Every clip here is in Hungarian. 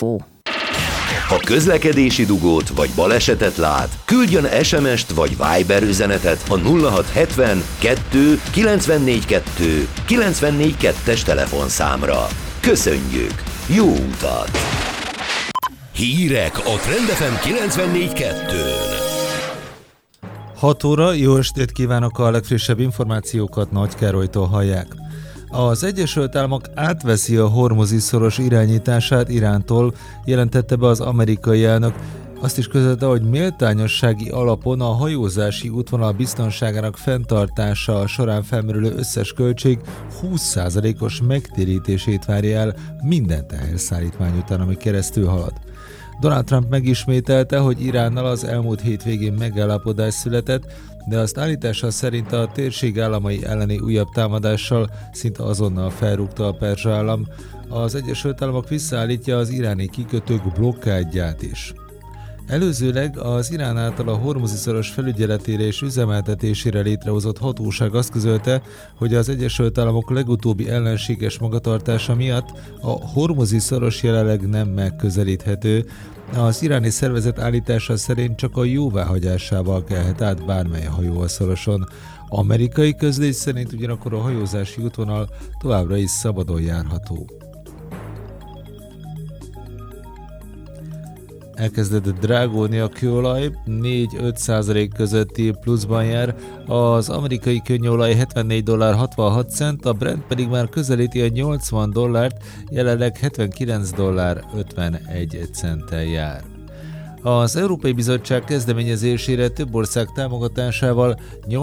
apropó. Ha közlekedési dugót vagy balesetet lát, küldjön SMS-t vagy Viber üzenetet a 0670 2 94 2 94 2-es telefonszámra. Köszönjük! Jó utat! Hírek a Trend FM 94.2-n. 6 óra, jó estét kívánok, a legfrissebb információkat Nagy Károlytól hallják. Az Egyesült Államok átveszi a Hormuzi-szoros irányítását Irántól, jelentette be az amerikai elnök. Azt is közölte, hogy méltányossági alapon a hajózási útvonal biztonságának fenntartása során felmerülő összes költség 20%-os megtérítését várja el minden teherszállítmány után, ami keresztül halad. Donald Trump megismételte, hogy Iránnal az elmúlt hétvégén megállapodás született, de azt állítása szerint a térség államai elleni újabb támadással szinte azonnal felrúgta a perzsa állam. Az Egyesült Államok visszaállítja az iráni kikötők blokkádját is. Előzőleg az Irán által a Hormuzi-szoros felügyeletére és üzemeltetésére létrehozott hatóság azt közölte, hogy az Egyesült Államok legutóbbi ellenséges magatartása miatt a Hormuzi-szoros jelenleg nem megközelíthető. Az iráni szervezet állítása szerint csak a jóváhagyásával kelhet át bármely hajó a szoroson. Amerikai közlés szerint ugyanakkor a hajózási útvonal továbbra is szabadon járható. Elkezdett drágulni a kőolaj, 4-5% közötti pluszban jár, az amerikai könnyolaj $74.66, a Brent pedig már közelíti a $80, jelenleg $79.51 jár. Az Európai Bizottság kezdeményezésére több ország támogatásával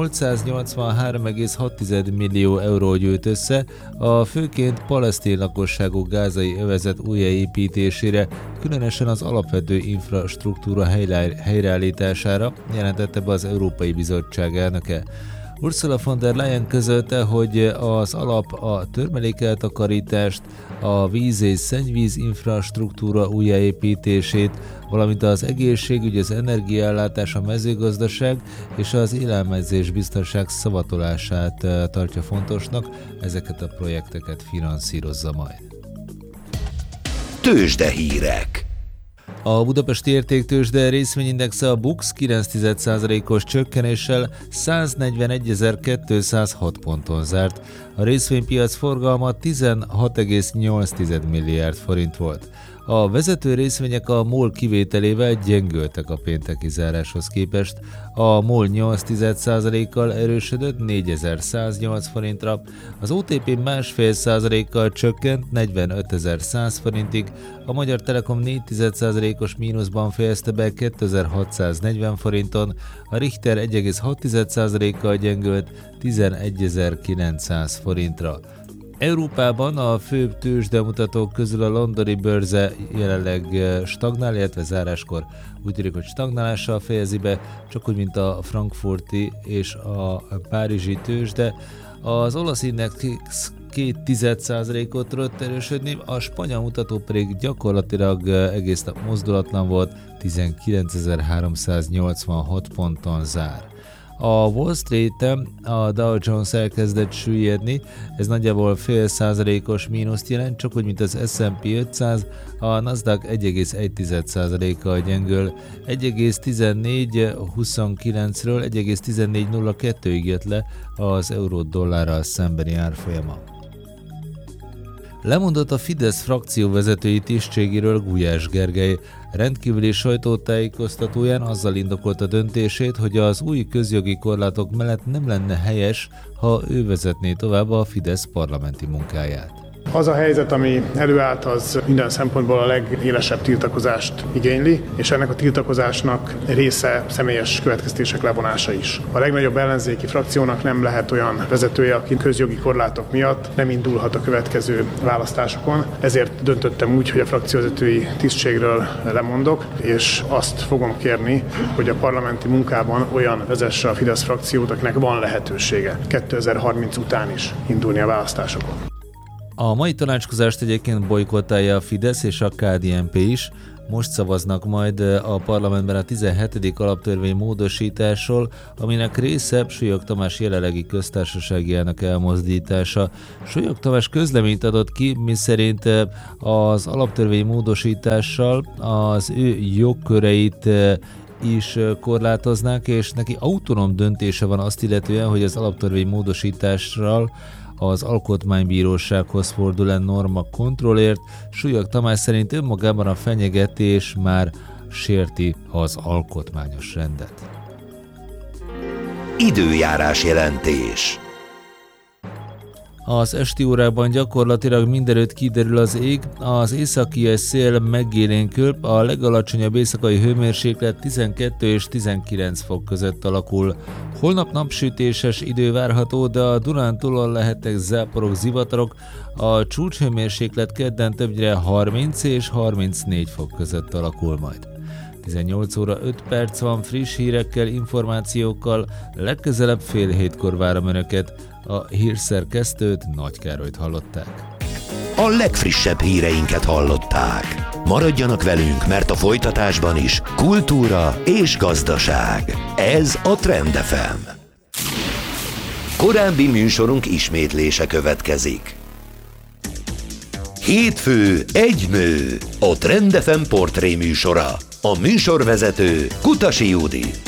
883,6 millió euró gyűjt össze a főként palesztin lakosságú gázai övezet újjáépítésére, különösen az alapvető infrastruktúra helyreállítására, jelentette be az Európai Bizottság elnöke. Ursula von der Leyen közölte, hogy az alap a törmelékeltakarítást, a víz- és szennyvíz infrastruktúra újjáépítését, valamint az egészségügy, az energiaellátás, a mezőgazdaság és az élelmezés biztonság szavatolását tartja fontosnak, ezeket a projekteket finanszírozza majd. Tőzsdehírek. A budapesti értéktőzsde részvényindexe a BUX 9,1%-os csökkenéssel 141.206 ponton zárt. A részvénypiac forgalma 16,8 milliárd forint volt. A vezető részvények a MOL kivételével gyengültek a pénteki záráshoz képest. A MOL 8,1%-kal erősödött 4108 forintra, az OTP 1,5%-kal csökkent 45.100 forintig, a Magyar Telekom 4,1%-os mínuszban fejezte be 2640 forinton, a Richter 1,6%-kal gyengült 11.900 forintra. Európában a főbb tőzsdemutatók közül a londoni bőrze jelenleg stagnál, illetve záráskor úgy tűnik, hogy stagnálással fejezi be, csak úgy, mint a frankfurti és a párizsi tőzsde. Az olasz index 0,2%-ot tudott erősödni, a spanyol mutató pedig gyakorlatilag egész nap mozdulatlan volt, 19.386 ponton zár. A Wall Street-en a Dow Jones elkezdett süllyedni, ez nagyjából 0,5%-os mínuszt jelent, csak úgy, mint az S&P 500, a Nasdaq 1,1%-kal gyengül, 1,1429-ről 1,1402-ig jött le az euró-dollárral szembeni árfolyama. Lemondott a Fidesz frakció vezetői tisztségéről Gulyás Gergely. Rendkívüli sajtótájékoztatóján azzal indokolta döntését, hogy az új közjogi korlátok mellett nem lenne helyes, ha ő vezetné tovább a Fidesz parlamenti munkáját. Az a helyzet, ami előállt, az minden szempontból a legélesebb tiltakozást igényli, és ennek a tiltakozásnak része személyes következtések levonása is. A legnagyobb ellenzéki frakciónak nem lehet olyan vezetője, aki közjogi korlátok miatt nem indulhat a következő választásokon. Ezért döntöttem úgy, hogy a frakcióvezetői tisztségről lemondok, és azt fogom kérni, hogy a parlamenti munkában olyan vezesse a Fidesz frakciót, akinek van lehetősége 2030 után is indulni a választásokon. A mai tanácskozást egyébként bojkottálja a Fidesz és a KDNP is. Most szavaznak majd a parlamentben a 17. alaptörvény módosításról, aminek része Súlyog Tamás jelenlegi köztársasági elnök elmozdítása. Súlyog Tamás közleményt adott ki, miszerint az alaptörvény módosítással az ő jogköreit is korlátoznák, és neki autonóm döntése van azt illetően, hogy az alaptörvény módosítással az Alkotmánybírósághoz fordul-e norma kontrollért. Súlyog Tamás szerint önmagában a fenyegetés már sérti az alkotmányos rendet. Időjárás jelentés. Az esti órákban gyakorlatilag mindenütt kiderül az ég, az északi szél megélénkül, a legalacsonyabb éjszakai hőmérséklet 12 és 19 fok között alakul. Holnap napsütéses idő várható, de a Dunántúlon lehetnek záporok, zivatarok, a csúcshőmérséklet kedden többnyire 30 és 34 fok között alakul majd. 18 óra 5 perc van, friss hírekkel, információkkal, legközelebb fél hétkor várom Önöket. A hírszerkesztőt, Nagy Károlyt hallották. A legfrissebb híreinket hallották. Maradjanak velünk, mert a folytatásban is kultúra és gazdaság. Ez a Trend FM. Korábbi műsorunk ismétlése következik. Hétfő, egy nő. A Trend FM portré műsora. A műsorvezető Kutasi Judit.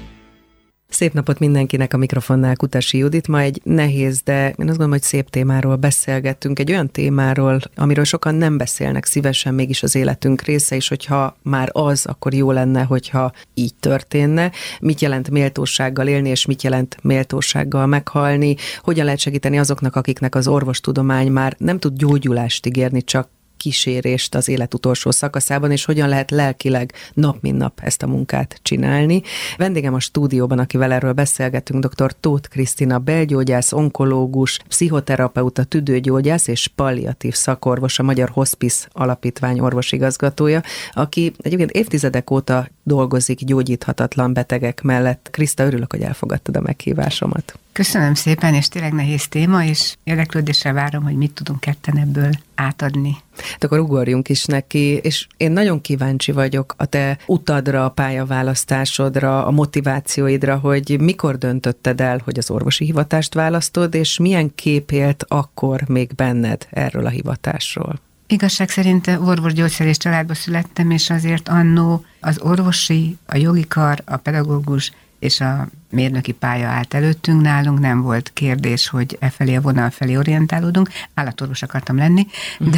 Szép napot mindenkinek, a mikrofonnál Kutasi Judit. Ma egy nehéz, de én azt gondolom, hogy szép témáról beszélgettünk. Egy olyan témáról, amiről sokan nem beszélnek szívesen, mégis az életünk része, és hogyha már az, akkor jó lenne, hogyha így történne. Mit jelent méltósággal élni, és mit jelent méltósággal meghalni? Hogyan lehet segíteni azoknak, akiknek az orvostudomány már nem tud gyógyulást ígérni, csak kísérést az élet utolsó szakaszában, és hogyan lehet lelkileg nap mint nap ezt a munkát csinálni. Vendégem a stúdióban, akivel erről beszélgetünk, dr. Tóth Krisztina, belgyógyász, onkológus, pszichoterapeuta, tüdőgyógyász és palliatív szakorvos, a Magyar Hospice Alapítvány orvosigazgatója, aki egyébként évtizedek óta dolgozik gyógyíthatatlan betegek mellett. Kriszta, örülök, hogy elfogadtad a meghívásomat. Köszönöm szépen, és tényleg nehéz téma, és érdeklődéssel várom, hogy mit tudunk ketten ebből átadni. Akkor ugorjunk is neki, és én nagyon kíváncsi vagyok a te utadra, a pályaválasztásodra, a motivációidra, hogy mikor döntötted el, hogy az orvosi hivatást választod, és milyen kép élt akkor még benned erről a hivatásról? Igazság szerint orvos-gyógyszerész családba születtem, és azért annó az orvosi, a jogi kar, a pedagógus és a mérnöki pálya állt előttünk, nálunk nem volt kérdés, hogy e felé a vonal felé orientálódunk. Állatorvos akartam lenni,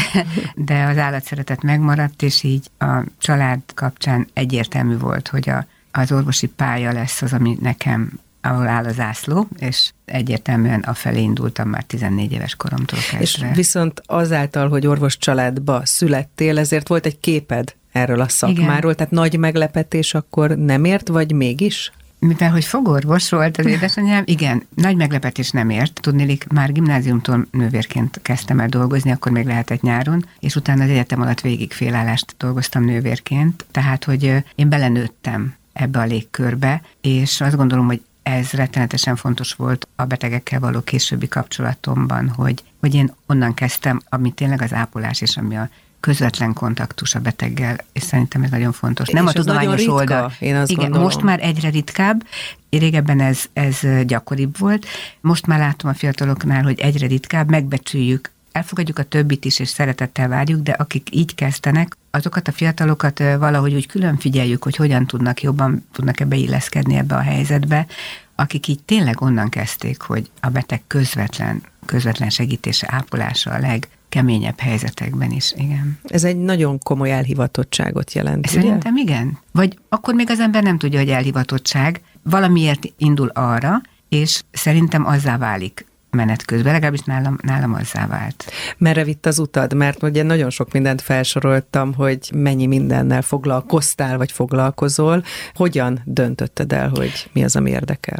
de az állatszeretet megmaradt, és így a család kapcsán egyértelmű volt, hogy az orvosi pálya lesz az, ami nekem, ahol áll a zászló, és egyértelműen afelé indultam már 14 éves koromtól kezdve. És viszont azáltal, hogy orvos családba születtél, ezért volt egy képed erről a szakmáról, igen. Tehát nagy meglepetés akkor nem ért, vagy mégis? Mivel, hogy fogorvos volt az édesanyám, igen, nagy meglepetés nem ért. Tudnélik, már gimnáziumtól nővérként kezdtem el dolgozni, akkor még lehetett nyáron, és utána az egyetem alatt végig félállást dolgoztam nővérként, tehát, hogy én belenőttem ebbe a légkörbe, és azt gondolom, hogy ez rettenetesen fontos volt a betegekkel való későbbi kapcsolatomban, hogy én onnan kezdtem, ami tényleg az ápolás, és ami a közvetlen kontaktus a beteggel, és szerintem ez nagyon fontos. Nem a tudományos oldal. Én azt igen, gondolom. Most már egyre ritkább, régebben ez gyakoribb volt. Most már látom a fiataloknál, hogy egyre ritkább, megbecsüljük, elfogadjuk a többit is, és szeretettel várjuk, de akik így kezdenek, azokat a fiatalokat valahogy úgy külön figyeljük, hogy hogyan jobban tudnak ebbe illeszkedni ebbe a helyzetbe, akik így tényleg onnan kezdték, hogy a beteg közvetlen segítése, ápolása a legkeményebb helyzetekben is, igen. Ez egy nagyon komoly elhivatottságot jelent. Szerintem ugye? Igen. Vagy akkor még az ember nem tudja, hogy elhivatottság, valamiért indul arra, és szerintem azzá válik menet közben, legalábbis nálam azzá vált. Merre vitt az utad? Mert ugye nagyon sok mindent felsoroltam, hogy mennyi mindennel foglalkoztál, vagy foglalkozol. Hogyan döntötted el, hogy mi az, ami érdekel?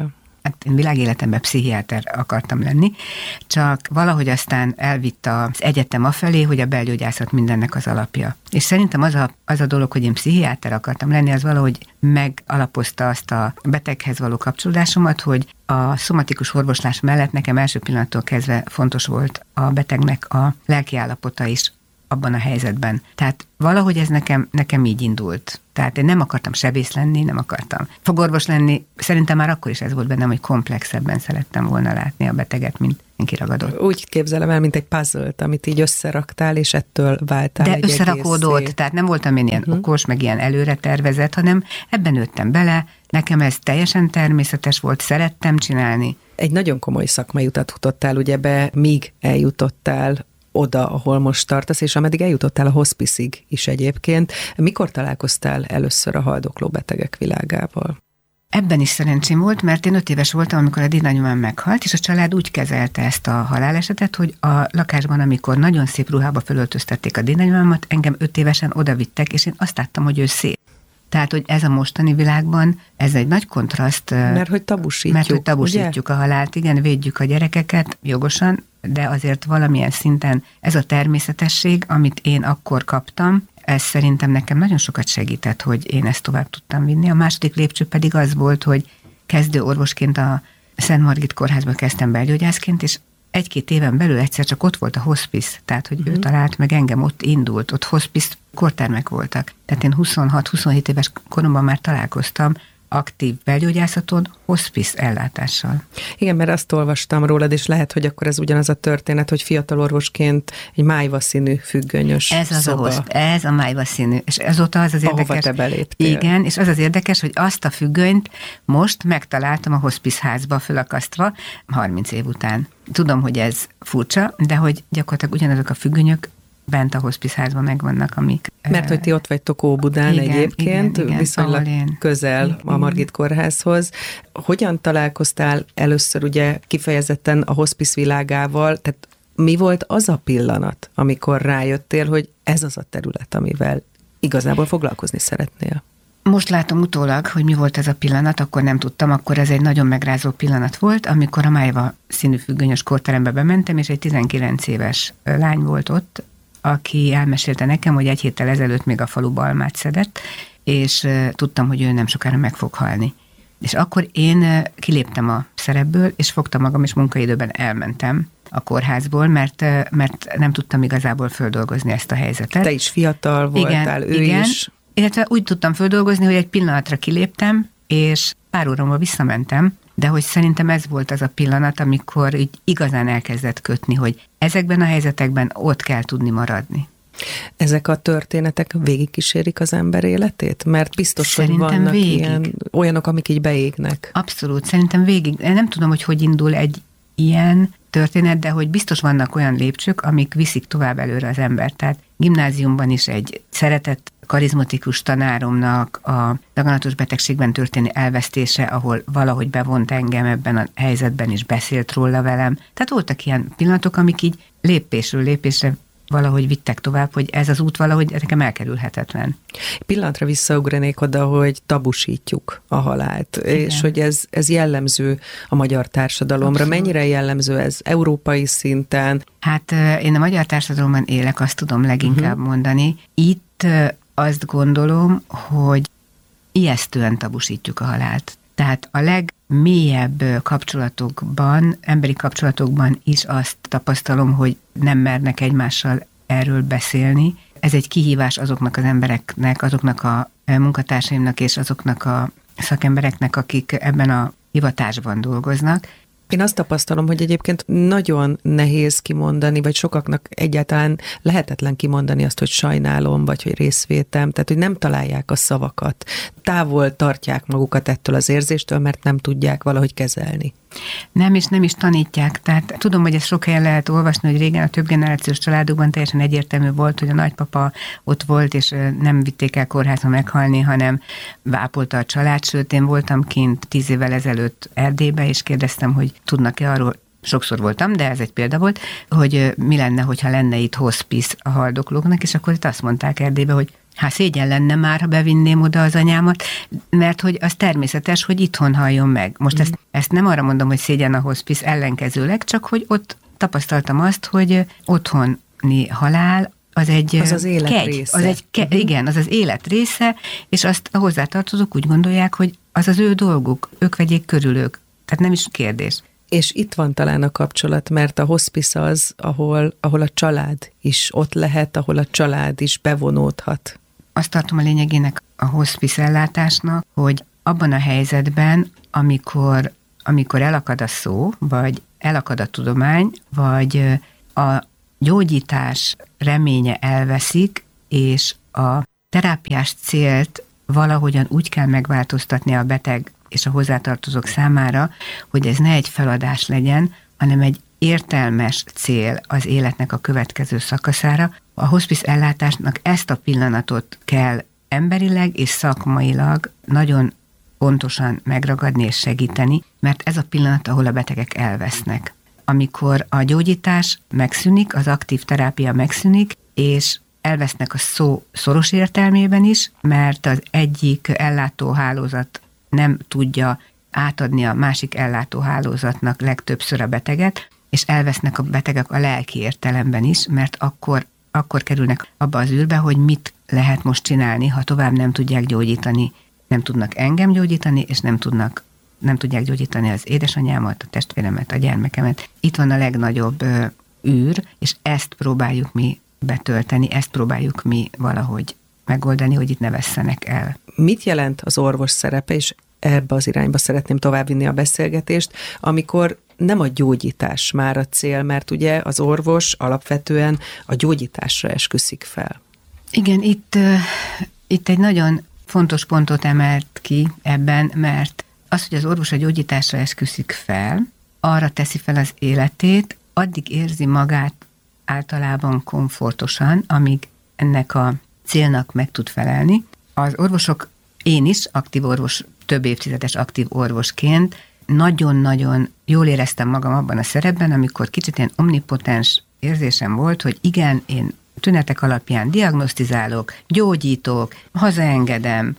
Hát én világéletemben pszichiáter akartam lenni, csak valahogy aztán elvitt az egyetem afelé, hogy a belgyógyászat mindennek az alapja. És szerintem az a dolog, hogy én pszichiáter akartam lenni, az valahogy megalapozta azt a beteghez való kapcsolódásomat, hogy a szomatikus orvoslás mellett nekem első pillanattól kezdve fontos volt a betegnek a lelkiállapota is abban a helyzetben. Tehát valahogy ez nekem így indult. Tehát én nem akartam sebész lenni, nem akartam fogorvos lenni. Szerintem már akkor is ez volt bennem, hogy komplexebben szerettem volna látni a beteget, mint én kiragadott. Úgy képzelem el, mint egy puzzle-t, amit így összeraktál, és ettől váltál de egy összerakódott, egészé. tehát nem voltam én ilyen okos, meg ilyen előre tervezett, hanem ebben nőttem bele, nekem ez teljesen természetes volt, szerettem csinálni. Egy nagyon komoly szakmai utat futottál ugye be, míg eljutottál oda, ahol most tartasz, és ameddig eljutottál a hospice-ig is egyébként. Mikor találkoztál először a haldokló betegek világával? Ebben is szerencsém volt, mert én 5 éves voltam, amikor a dédnagyomám meghalt, és a család úgy kezelte ezt a halálesetet, hogy a lakásban, amikor nagyon szép ruhába fölöltöztették a dédnagyomámat, engem 5 évesen odavittek, és én azt láttam, hogy ő szép. Tehát, hogy ez a mostani világban, ez egy nagy kontraszt. Mert hogy tabusítjuk. Mert hogy tabusítjuk a halált, igen, védjük a gyerekeket jogosan, de azért valamilyen szinten ez a természetesség, amit én akkor kaptam, ez szerintem nekem nagyon sokat segített, hogy én ezt tovább tudtam vinni. A második lépcső pedig az volt, hogy kezdő orvosként a Szent Margit kórházba kezdtem belgyógyászként, és 1-2 éven belül egyszer csak ott volt a hospice, tehát hogy ő talált meg engem, ott indult, ott hospice kórtermek voltak. Tehát én 26-27 éves koromban már találkoztam aktív belgyógyászaton, hospice ellátással. Igen, mert azt olvastam rólad, és lehet, hogy akkor ez ugyanaz a történet, hogy fiatal orvosként egy májva színű függönyös szoba. Ez a májva színű, és azóta az érdekes. Ahova te beléptél. Igen, és az érdekes, hogy azt a függönyt most megtaláltam a hospice házba fölakasztva 30 év után. Tudom, hogy ez furcsa, de hogy gyakorlatilag ugyanazok a függönyök bent a hospice házban megvannak, amik... Mert hogy ti ott vagytok Óbudán egyébként, igen, viszonylag közel a Margit kórházhoz. Hogyan találkoztál először ugye kifejezetten a hospice világával, tehát mi volt az a pillanat, amikor rájöttél, hogy ez az a terület, amivel igazából foglalkozni szeretnél? Most látom utólag, hogy mi volt ez a pillanat, akkor nem tudtam, akkor ez egy nagyon megrázó pillanat volt, amikor a májva színű függönyös kórterembe bementem, és egy 19 éves lány volt ott, aki elmesélte nekem, hogy 1 héttel ezelőtt még a faluba almát szedett, és tudtam, hogy ő nem sokára meg fog halni. És akkor én kiléptem a szerepből, és fogtam magam, és munkaidőben elmentem a kórházból, mert nem tudtam igazából földolgozni ezt a helyzetet. Te is fiatal voltál, ő is. Illetve úgy tudtam földolgozni, hogy egy pillanatra kiléptem, és pár óra múlva visszamentem, de hogy szerintem ez volt az a pillanat, amikor így igazán elkezdett kötni, hogy ezekben a helyzetekben ott kell tudni maradni. Ezek a történetek végigkísérik az ember életét? Mert biztos, szerintem hogy vannak olyanok, amik így beégnek. Abszolút, szerintem végig. Nem tudom, hogy indul egy ilyen történet, de hogy biztos vannak olyan lépcsők, amik viszik tovább előre az embert. Tehát gimnáziumban is egy szeretett, karizmatikus tanáromnak a daganatos betegségben történő elvesztése, ahol valahogy bevont engem ebben a helyzetben, és beszélt róla velem. Tehát voltak ilyen pillanatok, amik így lépésről lépésre valahogy vittek tovább, hogy ez az út valahogy nekem elkerülhetetlen. Pillanatra visszaugranék oda, hogy tabusítjuk a halált, igen. És hogy ez jellemző a magyar társadalomra. Abszolút. Mennyire jellemző ez európai szinten? Hát én a magyar társadalomban élek, azt tudom leginkább mondani. Itt azt gondolom, hogy ijesztően tabusítjuk a halált. Tehát a legmélyebb kapcsolatokban, emberi kapcsolatokban is azt tapasztalom, hogy nem mernek egymással erről beszélni. Ez egy kihívás azoknak az embereknek, azoknak a munkatársaimnak és azoknak a szakembereknek, akik ebben a hivatásban dolgoznak. Én azt tapasztalom, hogy egyébként nagyon nehéz kimondani, vagy sokaknak egyáltalán lehetetlen kimondani azt, hogy sajnálom, vagy hogy részvétem, tehát hogy nem találják a szavakat. Távol tartják magukat ettől az érzéstől, mert nem tudják valahogy kezelni. Nem is tanítják. Tehát tudom, hogy ezt sok helyen lehet olvasni, hogy régen a több generációs családokban teljesen egyértelmű volt, hogy a nagypapa ott volt, és nem vitték el kórházba meghalni, hanem vápolta a család. Sőt, én voltam kint 10 évvel ezelőtt Erdélybe, és kérdeztem, hogy tudnak-e arról, sokszor voltam, de ez egy példa volt, hogy mi lenne, hogyha lenne itt hospice a haldoklóknak, és akkor itt azt mondták Erdélybe, hogy Hát szégyen lenne már, ha bevinném oda az anyámat, mert hogy az természetes, hogy itthon halljon meg. Most ezt nem arra mondom, hogy szégyen a hospice, ellenkezőleg, csak hogy ott tapasztaltam azt, hogy otthoni halál az az élet kegy, része. Igen, az élet része, és azt a hozzátartozók úgy gondolják, hogy az ő dolguk, ők vegyék körülök. Tehát nem is kérdés. És itt van talán a kapcsolat, mert a hospice az, ahol a család is ott lehet, ahol a család is bevonódhat. Azt tartom a lényegének a hospice ellátásnak, hogy abban a helyzetben, amikor elakad a szó, vagy elakad a tudomány, vagy a gyógyítás reménye elveszik, és a terápiás célt valahogyan úgy kell megváltoztatni a beteg és a hozzátartozók számára, hogy ez ne egy feladás legyen, hanem egy értelmes cél az életnek a következő szakaszára. A hospice ellátásnak ezt a pillanatot kell emberileg és szakmailag nagyon pontosan megragadni és segíteni, mert ez a pillanat, ahol a betegek elvesznek. Amikor a gyógyítás megszűnik, az aktív terápia megszűnik, és elvesznek a szó szoros értelmében is, mert az egyik ellátóhálózat nem tudja átadni a másik ellátóhálózatnak legtöbbször a beteget, és elvesznek a betegek a lelki értelemben is, mert akkor kerülnek abba az űrbe, hogy mit lehet most csinálni, ha tovább nem tudják gyógyítani. Nem tudnak engem gyógyítani, és nem tudják gyógyítani az édesanyámat, a testvéremet, a gyermekemet. Itt van a legnagyobb űr, és ezt próbáljuk mi betölteni, ezt próbáljuk mi valahogy megoldani, hogy itt ne vesszenek el. Mit jelent az orvos szerepe, és ebbe az irányba szeretném továbbvinni a beszélgetést, amikor nem a gyógyítás már a cél, mert ugye az orvos alapvetően a gyógyításra esküszik fel. Igen, itt egy nagyon fontos pontot emelt ki ebben, mert az, hogy az orvos a gyógyításra esküszik fel, arra teszi fel az életét, addig érzi magát általában komfortosan, amíg ennek a célnak meg tud felelni. Az orvosok, én is, aktív orvos, több évtizedes aktív orvosként nagyon-nagyon jól éreztem magam abban a szerepben, amikor kicsit ilyen omnipotens érzésem volt, hogy igen, én tünetek alapján diagnosztizálok, gyógyítok, hazaengedem.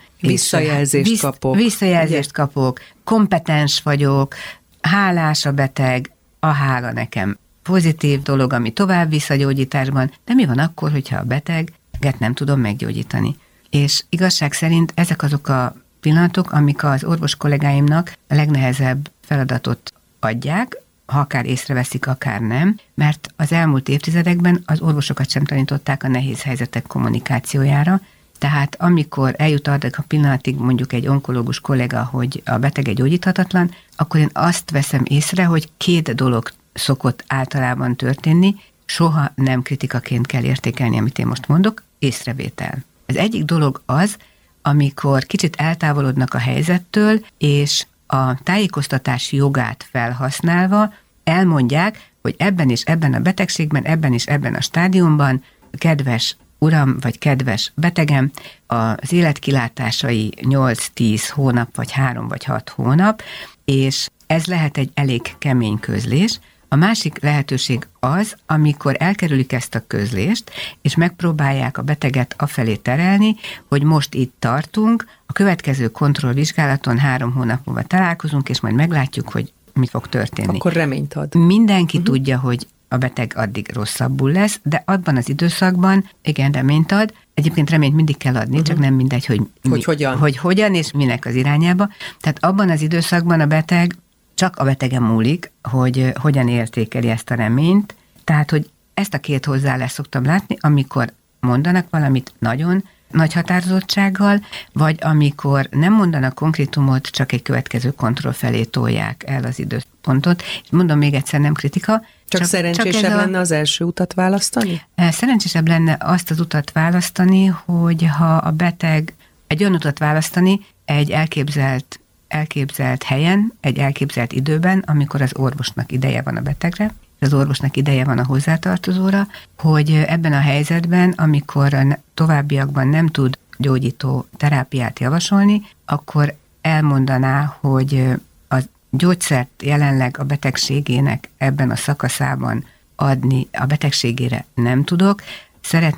Visszajelzést kapok, kompetens vagyok, hálás a beteg, a hála nekem pozitív dolog, ami tovább visz a gyógyításban, de mi van akkor, hogyha a beteget nem tudom meggyógyítani? És igazság szerint ezek azok a pillanatok, amik az orvos kollégáimnak a legnehezebb feladatot adják, ha akár észreveszik, akár nem, mert az elmúlt évtizedekben az orvosokat sem tanították a nehéz helyzetek kommunikációjára, tehát amikor eljut addig a pillanatig mondjuk egy onkológus kollega, hogy a beteg gyógyíthatatlan, akkor én azt veszem észre, hogy 2 dolog szokott általában történni, soha nem kritikaként kell értékelni, amit én most mondok, észrevétel. Az egyik dolog az, amikor kicsit eltávolodnak a helyzettől, és a tájékoztatás jogát felhasználva elmondják, hogy ebben és ebben a betegségben, ebben és ebben a stádiumban, kedves uram, vagy kedves betegem, az életkilátásai 8-10 hónap, vagy 3 vagy 6 hónap, és ez lehet egy elég kemény közlés. A másik lehetőség az, amikor elkerülik ezt a közlést, és megpróbálják a beteget afelé terelni, hogy most itt tartunk, a következő kontrollvizsgálaton 3 hónap múlva találkozunk, és majd meglátjuk, hogy mi fog történni. Akkor reményt ad. Mindenki tudja, hogy a beteg addig rosszabbul lesz, de abban az időszakban igen, reményt ad. Egyébként reményt mindig kell adni, csak nem mindegy, hogy hogyan és minek az irányába. Tehát abban az időszakban a beteg csak a betegen múlik, hogy hogyan értékeli ezt a reményt. Tehát, hogy ezt a 2 hozzáállást szoktam látni, amikor mondanak valamit nagyon nagy határozottsággal, vagy amikor nem mondanak konkrétumot, csak egy következő kontroll felé tolják el az időpontot. És mondom még egyszer, nem kritika. Csak szerencsésebb lenne az első utat választani? Szerencsésebb lenne azt az utat választani, hogy ha a beteg egy olyan utat választani, egy elképzelt helyen, egy elképzelt időben, amikor az orvosnak ideje van a betegre, az orvosnak ideje van a hozzátartozóra, hogy ebben a helyzetben, amikor a továbbiakban nem tud gyógyító terápiát javasolni, akkor elmondaná, hogy a gyógyszert jelenleg a betegségének ebben a szakaszában adni, a betegségére nem tudok, szeretném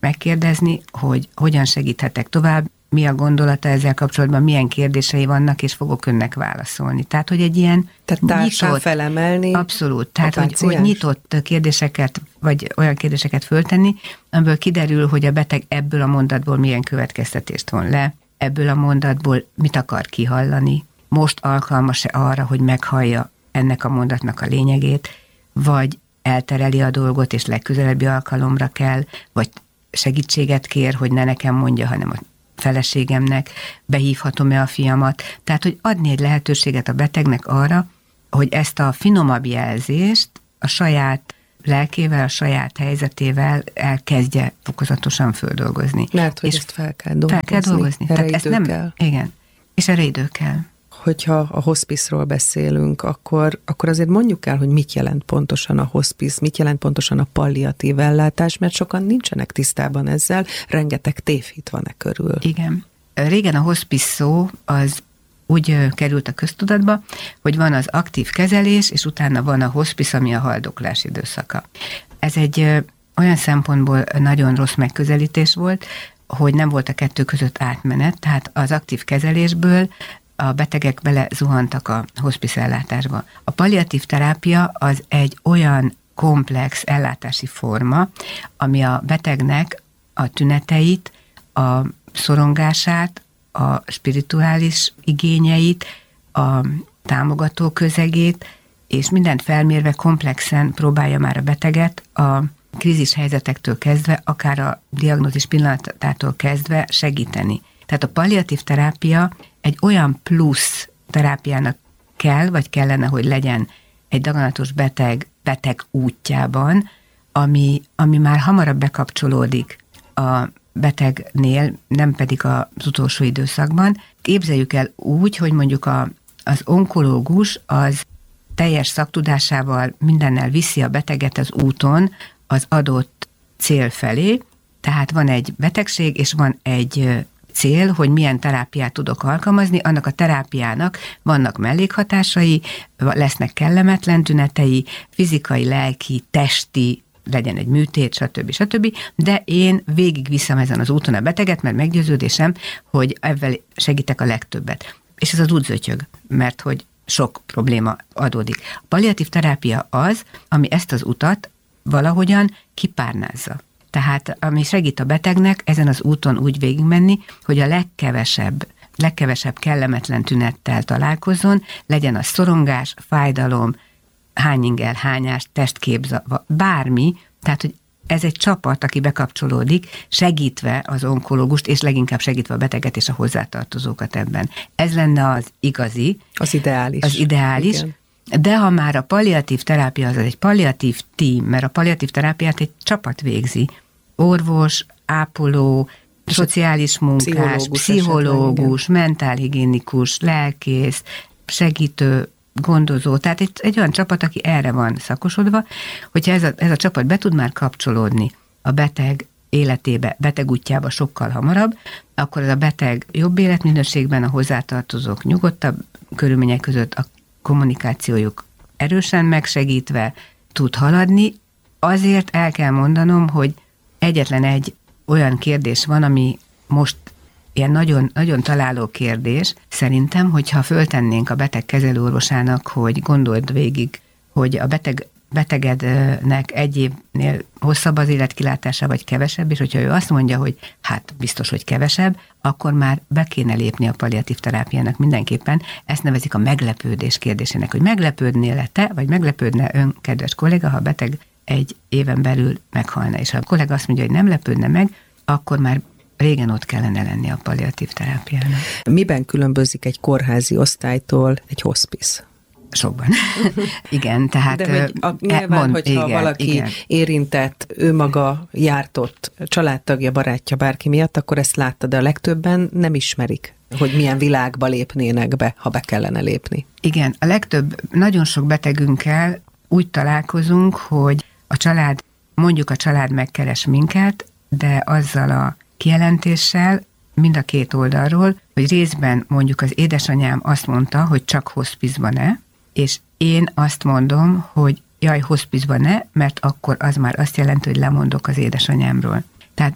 megkérdezni, hogy hogyan segíthetek tovább, mi a gondolata ezzel kapcsolatban, milyen kérdései vannak, és fogok önnek válaszolni. Tehát, hogy egy ilyen nyitott, felemelni. Abszolút. Tehát, hogy nyitott kérdéseket, vagy olyan kérdéseket föltenni, amiből kiderül, hogy a beteg ebből a mondatból milyen következtetést von le, ebből a mondatból mit akar kihallani, most alkalmas-e arra, hogy meghallja ennek a mondatnak a lényegét, vagy eltereli a dolgot, és legközelebbi alkalomra kell, vagy segítséget kér, hogy ne nekem mondja, hanem a feleségemnek, behívhatom-e a fiamat. Tehát, hogy adni egy lehetőséget a betegnek arra, hogy ezt a finomabb jelzést a saját lelkével, a saját helyzetével elkezdje fokozatosan földolgozni. Mert hogy ezt fel kell dolgozni. Fel kell dolgozni. Erre Tehát idő ezt kell. Igen. És erre idő kell. Hogyha a hospice-ról beszélünk, akkor azért mondjuk el, hogy mit jelent pontosan a hospice, mit jelent pontosan a palliatív ellátás, mert sokan nincsenek tisztában ezzel, rengeteg tévhit van körül. Igen. Régen a hospice szó az úgy került a köztudatba, hogy van az aktív kezelés, és utána van a hospice, ami a haldoklás időszaka. Ez egy olyan szempontból nagyon rossz megközelítés volt, hogy nem volt a kettő között átmenet, tehát az aktív kezelésből a betegek bele zuhantak a hospice ellátásba. A palliatív terápia az egy olyan komplex ellátási forma, ami a betegnek a tüneteit, a szorongását, a spirituális igényeit, a támogató közegét, és mindent felmérve komplexen próbálja már a beteget a krízis helyzetektől kezdve, akár a diagnózis pillanatától kezdve segíteni. Tehát a palliatív terápia egy olyan plusz terápiának kell, vagy kellene, hogy legyen egy daganatos beteg útjában, ami már hamarabb bekapcsolódik a betegnél, nem pedig az utolsó időszakban. Képzeljük el úgy, hogy mondjuk az onkológus az teljes szaktudásával mindennel viszi a beteget az úton az adott cél felé, tehát van egy betegség, és van egy cél, hogy milyen terápiát tudok alkalmazni, annak a terápiának vannak mellékhatásai, lesznek kellemetlen tünetei, fizikai, lelki, testi, legyen egy műtét, stb. De én végigviszem ezen az úton a beteget, mert meggyőződésem, hogy ebben segítek a legtöbbet. És ez az út zötyög, mert hogy sok probléma adódik. A palliatív terápia az, ami ezt az utat valahogyan kipárnázza. Tehát ami segít a betegnek ezen az úton úgy végigmenni, hogy a legkevesebb kellemetlen tünettel találkozzon, legyen az szorongás, fájdalom, hányingel, hányás, testképzavar, bármi, tehát hogy ez egy csapat, aki bekapcsolódik, segítve az onkológust, és leginkább segítve a beteget és a hozzátartozókat ebben. Ez lenne az igazi. Az ideális. Igen. De ha már a palliatív terápia az egy palliatív tím, mert a palliatív terápiát egy csapat végzi, orvos, ápoló, szociális munkás, pszichológus, mentálhigiénikus, lelkész, segítő, gondozó, tehát egy olyan csapat, aki erre van szakosodva, hogyha ez a csapat be tud már kapcsolódni a beteg életébe, beteg útjába sokkal hamarabb, akkor az a beteg jobb életminőségben, a hozzátartozók nyugodtabb körülmények között a kommunikációjuk erősen megsegítve tud haladni. Azért el kell mondanom, hogy egyetlen egy olyan kérdés van, ami most ilyen nagyon, nagyon találó kérdés. Szerintem, hogyha föltennénk a beteg kezelőorvosának, hogy gondold végig, hogy a betegednek egy évnél hosszabb az életkilátása, vagy kevesebb, és hogyha ő azt mondja, hogy hát biztos, hogy kevesebb, akkor már be kéne lépni a palliatív terápiának mindenképpen. Ezt nevezik a meglepődés kérdésének, hogy meglepődnél-e te, vagy meglepődne ön, kedves kolléga, ha a beteg egy éven belül meghalna, és ha a kollega azt mondja, hogy nem lepődne meg, akkor már régen ott kellene lenni a palliatív terápiának. Miben különbözik egy kórházi osztálytól egy hospice? Sokban. Igen, tehát... De nyilván, hogyha valaki érintett, ő maga jártott, családtagja, barátja, bárki miatt, akkor ezt látta, de a legtöbben nem ismerik, hogy milyen világba lépnének be, ha be kellene lépni. Igen, a legtöbb, nagyon sok betegünkkel úgy találkozunk, hogy a család megkeres minket, de azzal a kijelentéssel mind a két oldalról, hogy részben mondjuk az édesanyám azt mondta, hogy csak hospice-ban-e, és én azt mondom, hogy jaj, hospice-ban-e, mert akkor az már azt jelenti, hogy lemondok az édesanyámról. Tehát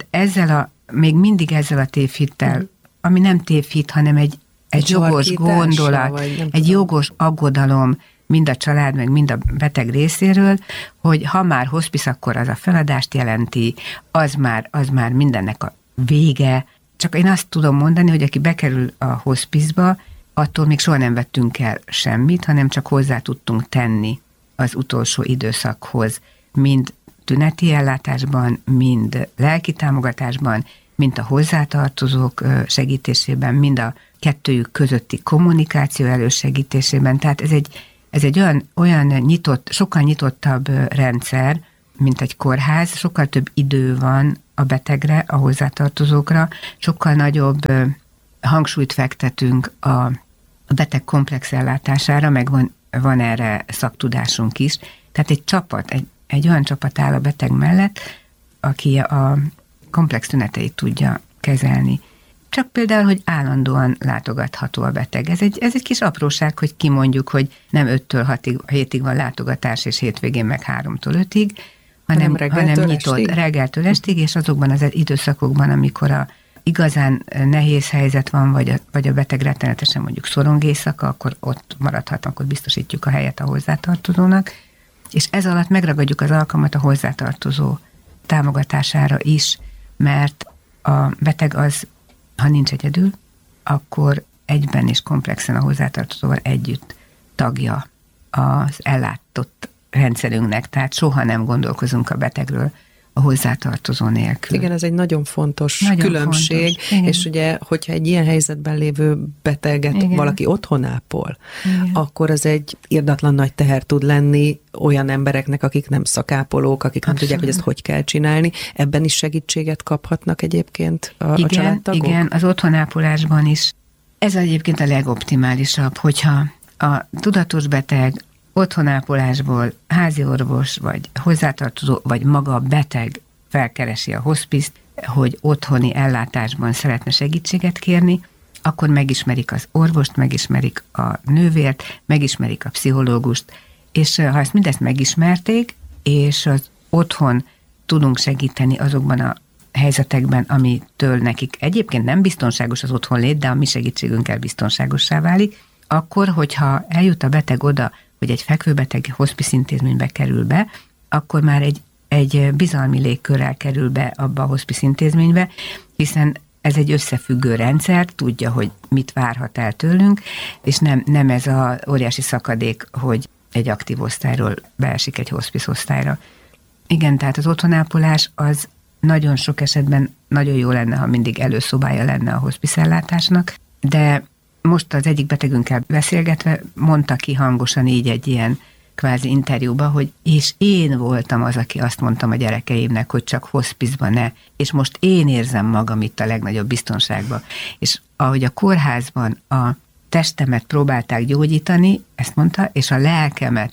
még mindig ezzel a tévhittel, ami nem tévhit, hanem egy jogos gondolat, egy jogos aggodalom, mind a család, meg mind a beteg részéről, hogy ha már hospice, akkor az a feladást jelenti, az már mindennek a vége. Csak én azt tudom mondani, hogy aki bekerül a hospice-ba, attól még soha nem vettünk el semmit, hanem csak hozzá tudtunk tenni az utolsó időszakhoz, mind tüneti ellátásban, mind lelki támogatásban, mind a hozzátartozók segítésében, mind a kettőjük közötti kommunikáció elősegítésében. Tehát ez egy olyan nyitott, sokkal nyitottabb rendszer, mint egy kórház, sokkal több idő van a betegre, a hozzátartozókra, sokkal nagyobb hangsúlyt fektetünk a beteg komplex ellátására, meg van erre szaktudásunk is. Tehát egy csapat, egy olyan csapat áll a beteg mellett, aki a komplex tüneteit tudja kezelni. Csak például, hogy állandóan látogatható a beteg. Ez egy kis apróság, hogy kimondjuk, hogy nem 5-től 7-ig van látogatás, és hétvégén meg 3-től 5-ig, hanem nyitott reggeltől estig, és azokban az időszakokban, amikor a igazán nehéz helyzet van, vagy a beteg rettenetesen mondjuk szorong éjszaka, akkor ott maradhat, akkor biztosítjuk a helyet a hozzátartozónak, és ez alatt megragadjuk az alkalmat a hozzátartozó támogatására is, mert a beteg az, ha nincs egyedül, akkor egyben és komplexen a hozzátartozóval együtt tagja az ellátott rendszerünknek, tehát soha nem gondolkozunk a betegről a hozzátartozó nélkül. Igen, ez egy nagyon fontos különbség, és ugye, hogyha egy ilyen helyzetben lévő beteget valaki otthon ápol, akkor az egy irdatlan nagy teher tud lenni olyan embereknek, akik nem szakápolók, akik nem tudják, hogy ezt hogy kell csinálni. Ebben is segítséget kaphatnak egyébként a családtagok? Igen, az otthonápolásban is. Ez egyébként a legoptimálisabb, hogyha a tudatos beteg otthonápolásból házi orvos, vagy hozzátartozó, vagy maga a beteg felkeresi a hospice-t, hogy otthoni ellátásban szeretne segítséget kérni, akkor megismerik az orvost, megismerik a nővért, megismerik a pszichológust, és ha ezt mindezt megismerték, és az otthon tudunk segíteni azokban a helyzetekben, amitől nekik egyébként nem biztonságos az otthonlét, de a mi segítségünkkel biztonságossá válik, akkor, hogyha eljut a beteg oda, hogy egy fekvőbeteg hospice intézménybe kerül be, akkor már egy bizalmi légkörrel kerül be abba a hospice intézménybe, hiszen ez egy összefüggő rendszer, tudja, hogy mit várhat el tőlünk, és nem ez az óriási szakadék, hogy egy aktív osztályról beesik egy hospice osztályra. Igen, tehát az otthonápolás az nagyon sok esetben nagyon jó lenne, ha mindig előszobája lenne a hospice ellátásnak, de most az egyik betegünkkel beszélgetve mondta ki hangosan így egy ilyen kvázi interjúba, hogy és én voltam az, aki azt mondtam a gyerekeimnek, hogy csak hospice-ban ne, és most én érzem magam itt a legnagyobb biztonságban. És ahogy a kórházban a testemet próbálták gyógyítani, ezt mondta, és a lelkemet,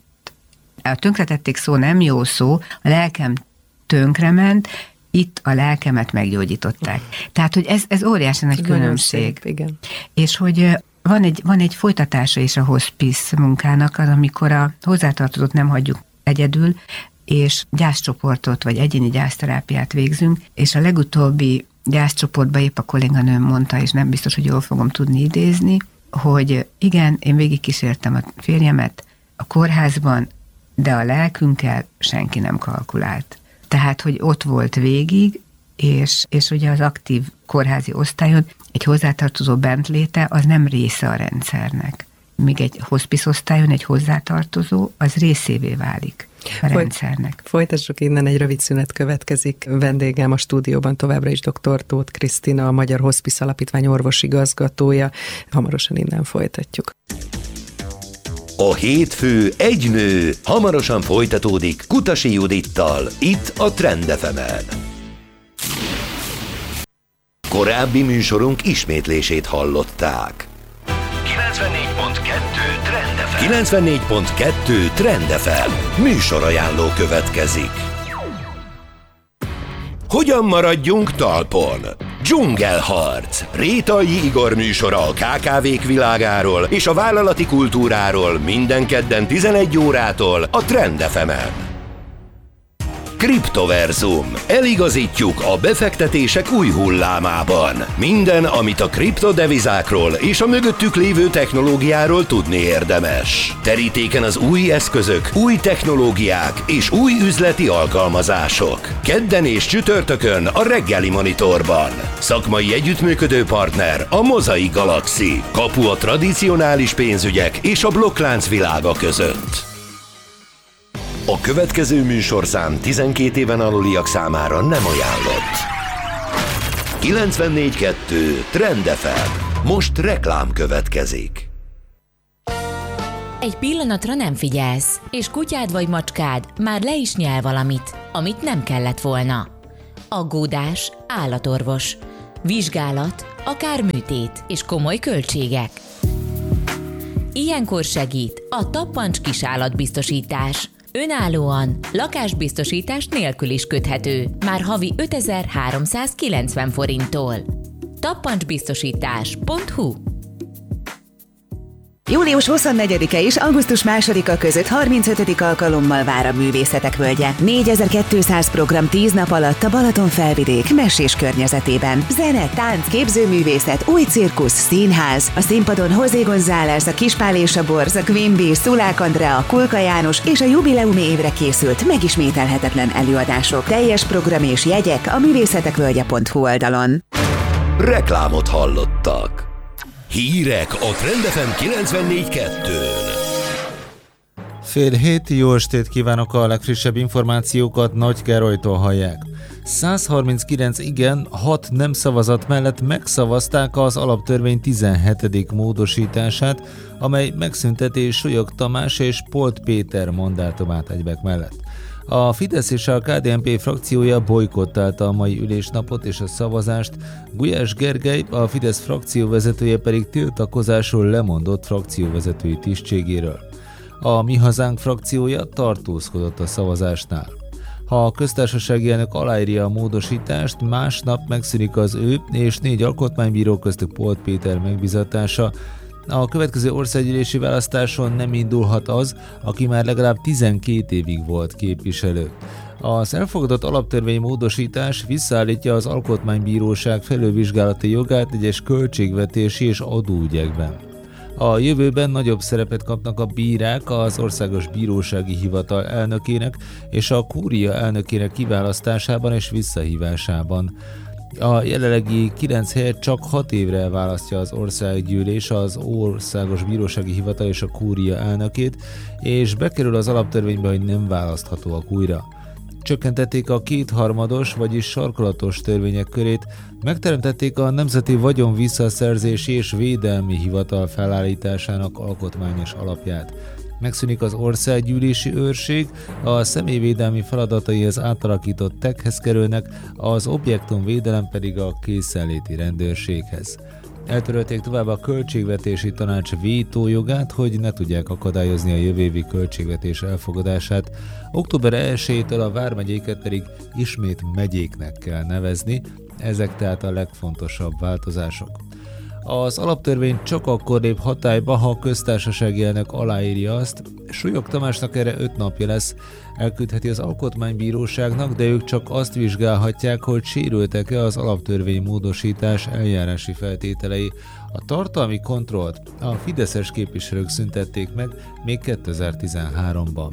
a tönkretették szó nem jó szó, a lelkem tönkrement, itt a lelkemet meggyógyították. Tehát, hogy ez óriási nagy különbség. Igen. És hogy van egy folytatása is a hospice munkának, az, amikor a hozzátartozót nem hagyjuk egyedül, és gyászcsoportot, vagy egyéni gyászterápiát végzünk, és a legutóbbi gyászcsoportban épp a kolléganőm mondta, és nem biztos, hogy jól fogom tudni idézni, hogy igen, én végigkísértem a férjemet a kórházban, de a lelkünkkel senki nem kalkulált. Tehát, hogy ott volt végig, és ugye az aktív kórházi osztályon egy hozzátartozó bentléte az nem része a rendszernek. Míg egy hospice osztályon egy hozzátartozó, az részévé válik a rendszernek. Folytassuk innen, egy rövid szünet következik. Vendégem a stúdióban továbbra is dr. Tóth Krisztina, a Magyar Hospice Alapítvány orvosigazgatója. Hamarosan innen folytatjuk. A hétfő egy nő hamarosan folytatódik Kutasi Judittal, itt a Trend FM-en. Korábbi műsorunk ismétlését hallották. 94.2 Trend FM műsorajánló következik. Hogyan maradjunk talpon? Dzsungelharc. Rétai Igor műsora a KKV-k világáról és a vállalati kultúráról minden kedden 11 órától a Trend FM-en. Kriptoverzum. Eligazítjuk a befektetések új hullámában. Minden, amit a kriptodevizákról és a mögöttük lévő technológiáról tudni érdemes. Terítéken az új eszközök, új technológiák és új üzleti alkalmazások. Kedden és csütörtökön a reggeli monitorban. Szakmai együttműködő partner a Mozaik Galaxy. Kapu a tradicionális pénzügyek és a blokklánc világa között. A következő műsorszám 12 éven aluliak számára nem ajánlott. 94.2 Trend FM. Most reklám következik. Egy pillanatra nem figyelsz, és kutyád vagy macskád már le is nyel valamit, amit nem kellett volna. Aggódás, állatorvos, vizsgálat, akár műtét és komoly költségek. Ilyenkor segít a Tappancs kisállatbiztosítás. Önállóan, lakásbiztosítás nélkül is köthető, már havi 5390 forinttól. tappancsbiztosítás.hu. Július 24-e és augusztus 2-a között 35. alkalommal vár a Művészetek Völgye. 4200 program 10 nap alatt a Balaton-felvidék Messés környezetében. Zene, tánc, képzőművészet, új cirkusz, színház. A színpadon José González, a Kispál és a Borz, a Queen Bee, Szulák Andrea, Kulka János és a jubileumi évre készült megismételhetetlen előadások. Teljes program és jegyek a művészetekvölgye.hu oldalon. Reklámot hallottak. Hírek a Trend FM 94.2-n. Fél hét, jó estét kívánok, a legfrissebb információkat Nagy Károlytól hallják. 139 igen, 6 nem szavazat mellett megszavazták az alaptörvény 17. módosítását, amely megszünteti Súlyog Tamás és Polt Péter mandátumát egybek mellett. A Fidesz és a KDNP frakciója bojkottálta a mai ülésnapot és a szavazást, Gulyás Gergely, a Fidesz frakcióvezetője pedig tiltakozásul lemondott frakcióvezetői tisztségéről. A Mi Hazánk frakciója tartózkodott a szavazásnál. Ha a köztársasági elnök aláírja a módosítást, másnap megszűnik az ő és 4 alkotmánybíró köztük Polt Péter megbízatása. A következő országgyűlési választáson nem indulhat az, aki már legalább 12 évig volt képviselő. Az elfogadott alaptörvény módosítás visszaállítja az Alkotmánybíróság felülvizsgálati jogát egyes költségvetési és adóügyekben. A jövőben nagyobb szerepet kapnak a bírák az Országos Bírósági Hivatal elnökének és a Kúria elnökének kiválasztásában és visszahívásában. A jelenlegi 9 helyet csak 6 évre választja az országgyűlés, az Országos Bírósági Hivatal és a Kúria elnökét, és bekerül az alaptörvénybe, hogy nem választhatóak újra. Csökkentették a kétharmados, vagyis sarkolatos törvények körét, megteremtették a Nemzeti Vagyon Visszaszerzési és Védelmi Hivatal felállításának alkotmányos alapját. Megszűnik az országgyűlési őrség, a személyvédelmi feladatai az átalakított TEK-hez kerülnek, az objektumvédelem pedig a készenléti rendőrséghez. Eltörölték tovább a Költségvetési Tanács vétójogát, hogy ne tudják akadályozni a jövő évi költségvetés elfogadását. Október 1-től a vármegyéket pedig ismét megyéknek kell nevezni, ezek tehát a legfontosabb változások. Az alaptörvény csak akkor lép hatályba, ha a köztársasági elnök aláírja azt. Súlyog Tamásnak erre 5 napja lesz, elküldheti az Alkotmánybíróságnak, de ők csak azt vizsgálhatják, hogy sérültek-e az alaptörvény módosítás eljárási feltételei. A tartalmi kontrollt a fideszes képviselők szüntették meg még 2013-ban.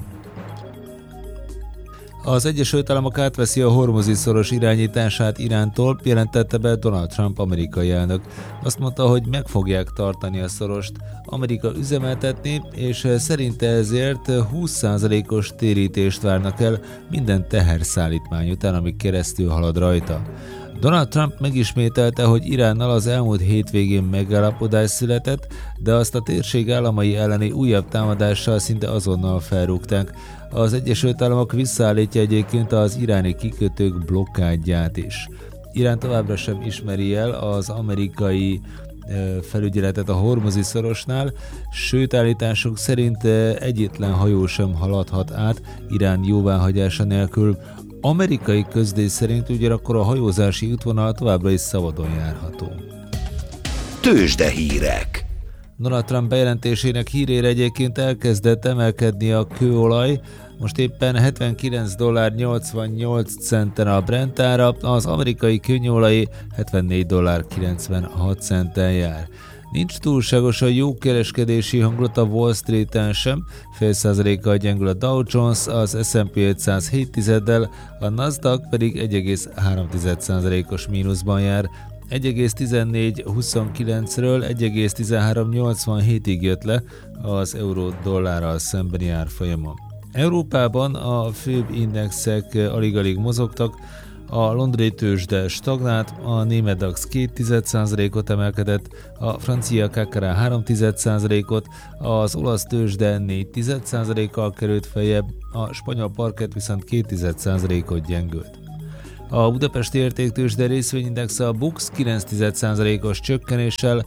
Az Egyesült Államok átveszi a Hormuzi-szoros irányítását Irántól, jelentette be Donald Trump amerikai elnök. Azt mondta, hogy meg fogják tartani a szorost. Amerika üzemeltetni, és szerinte ezért 20%-os térítést várnak el minden teherszállítmány után, ami keresztül halad rajta. Donald Trump megismételte, hogy Iránnal az elmúlt hétvégén megállapodás született, de azt a térség államai elleni újabb támadással szinte azonnal felrúgták. Az Egyesült Államok visszaállítja egyébként az iráni kikötők blokkádját is. Irán továbbra sem ismeri el az amerikai felügyeletet a Hormuzi-szorosnál, sőt állítások szerint egyetlen hajó sem haladhat át Irán jóváhagyása nélkül. Amerikai közlés szerint ugyanakkor a hajózási útvonal továbbra is szabadon járható. Tőzsdehírek. Donald Trump bejelentésének hírére egyébként elkezdett emelkedni a kőolaj, most éppen $79.88 a Brent ára, az amerikai kőolaj $74.96 jár. Nincs túlságosan jó kereskedési hangulat a Wall Street-en sem, 0,5%-kal gyengül a Dow Jones, az S&P 500 0,7-del, a Nasdaq pedig 1,3%-os mínuszban jár, 1,1429-ről 1,1387-ig jött le az euró-dollárral szembeni árfolyama. Európában a főbb indexek alig-alig mozogtak, a londoni tőzsde stagnált, a német DAX 0,2%-ot emelkedett, a francia CAC 0,3%-ot, az olasz tőzsde 0,4%-kal került feljebb, a spanyol parkett viszont 0,2%-ot gyengült. A budapesti értéktőzsde részvényindex a BUX 0,9%-os csökkenéssel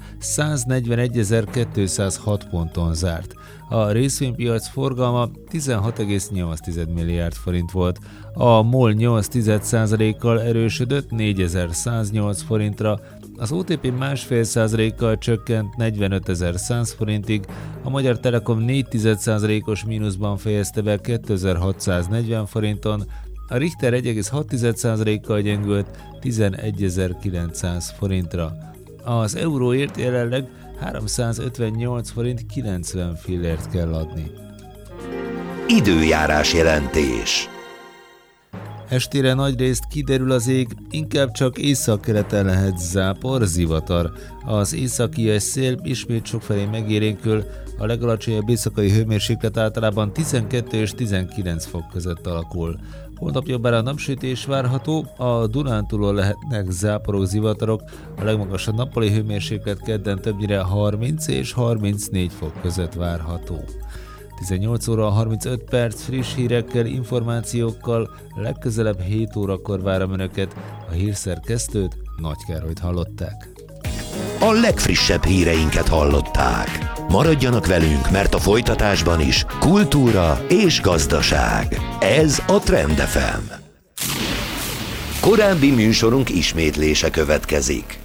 141.206 ponton zárt. A részvénypiac forgalma 16,8 milliárd forint volt. A MOL 8,1%-kal erősödött 4108 forintra, az OTP 1,5%-kal csökkent 45.100 forintig, a Magyar Telekom 4,1%-os mínuszban fejezte be 2640 forinton, a Richter 1,6%-kal gyengült 11.900 forintra. Az euróért jelenleg 358 forint 90 fillért kell adni. Időjárás jelentés. Estére nagyrészt kiderül az ég, inkább csak északkeleten lehet zápor, zivatar. Az északi szél ismét sokfelé megélénkül, a legalacsonyabb éjszakai hőmérséklet általában 12 és 19 fok között alakul. Holnap jobbára napsütés várható, a Dunántúlon lehetnek záporok, zivatarok, a legmagasabb nappali hőmérséklet kedden többnyire 30 és 34 fok között várható. 18 óra 35 perc friss hírekkel, információkkal, legközelebb 7 órakor várom Önöket, a hírszerkesztőt, Nagy Károlyt hallották. A legfrissebb híreinket hallották. Maradjanak velünk, mert a folytatásban is kultúra és gazdaság. Ez a Trend FM. Korábbi műsorunk ismétlése következik.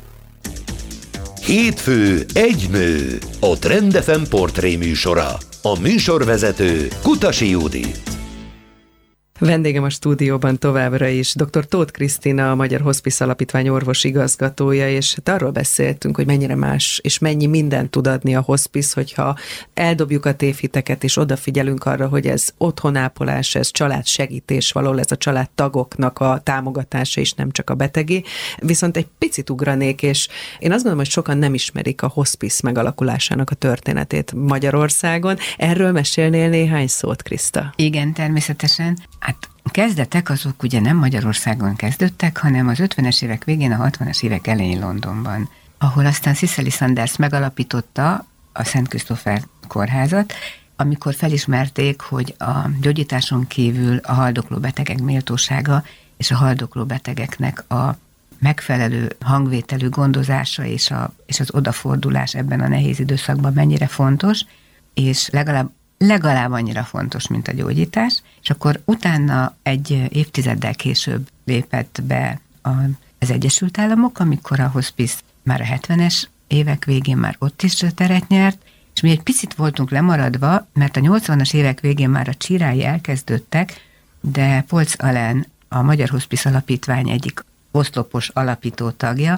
Hétfő, egy nő. A Trend FM portré műsora. A műsorvezető Kutasi Judit. Vendégem a stúdióban továbbra is dr. Tóth Krisztina, a Magyar Hospice Alapítvány orvosigazgatója, és hát arról beszéltünk, hogy mennyire más és mennyi mindent tud adni a hospice, hogyha eldobjuk a tévhiteket, és odafigyelünk arra, hogy ez otthonápolás, ez családsegítés, valahol ez a családtagoknak a támogatása is, nem csak a betegé. Viszont egy picit ugranék, és én azt gondolom, hogy sokan nem ismerik a hospice megalakulásának a történetét Magyarországon. Erről mesélnél néhány szót, Kriszta? Igen, természetesen. Hát kezdetek azok ugye nem Magyarországon kezdődtek, hanem az 50-es évek végén, a 60-as évek elején Londonban, ahol aztán Cicely Saunders megalapította a Szent Christopher kórházat, amikor felismerték, hogy a gyógyításon kívül a haldokló betegek méltósága és a haldokló betegeknek a megfelelő hangvételű gondozása és az odafordulás ebben a nehéz időszakban mennyire fontos, és legalább annyira fontos, mint a gyógyítás, és akkor utána egy évtizeddel később lépett be az Egyesült Államok, amikor a hospice már a 70-es évek végén már ott is teret nyert, és mi egy picit voltunk lemaradva, mert a 80-as évek végén már a csírái elkezdődtek, de Polc Allen, a Magyar Hospice Alapítvány egyik oszlopos alapító tagja,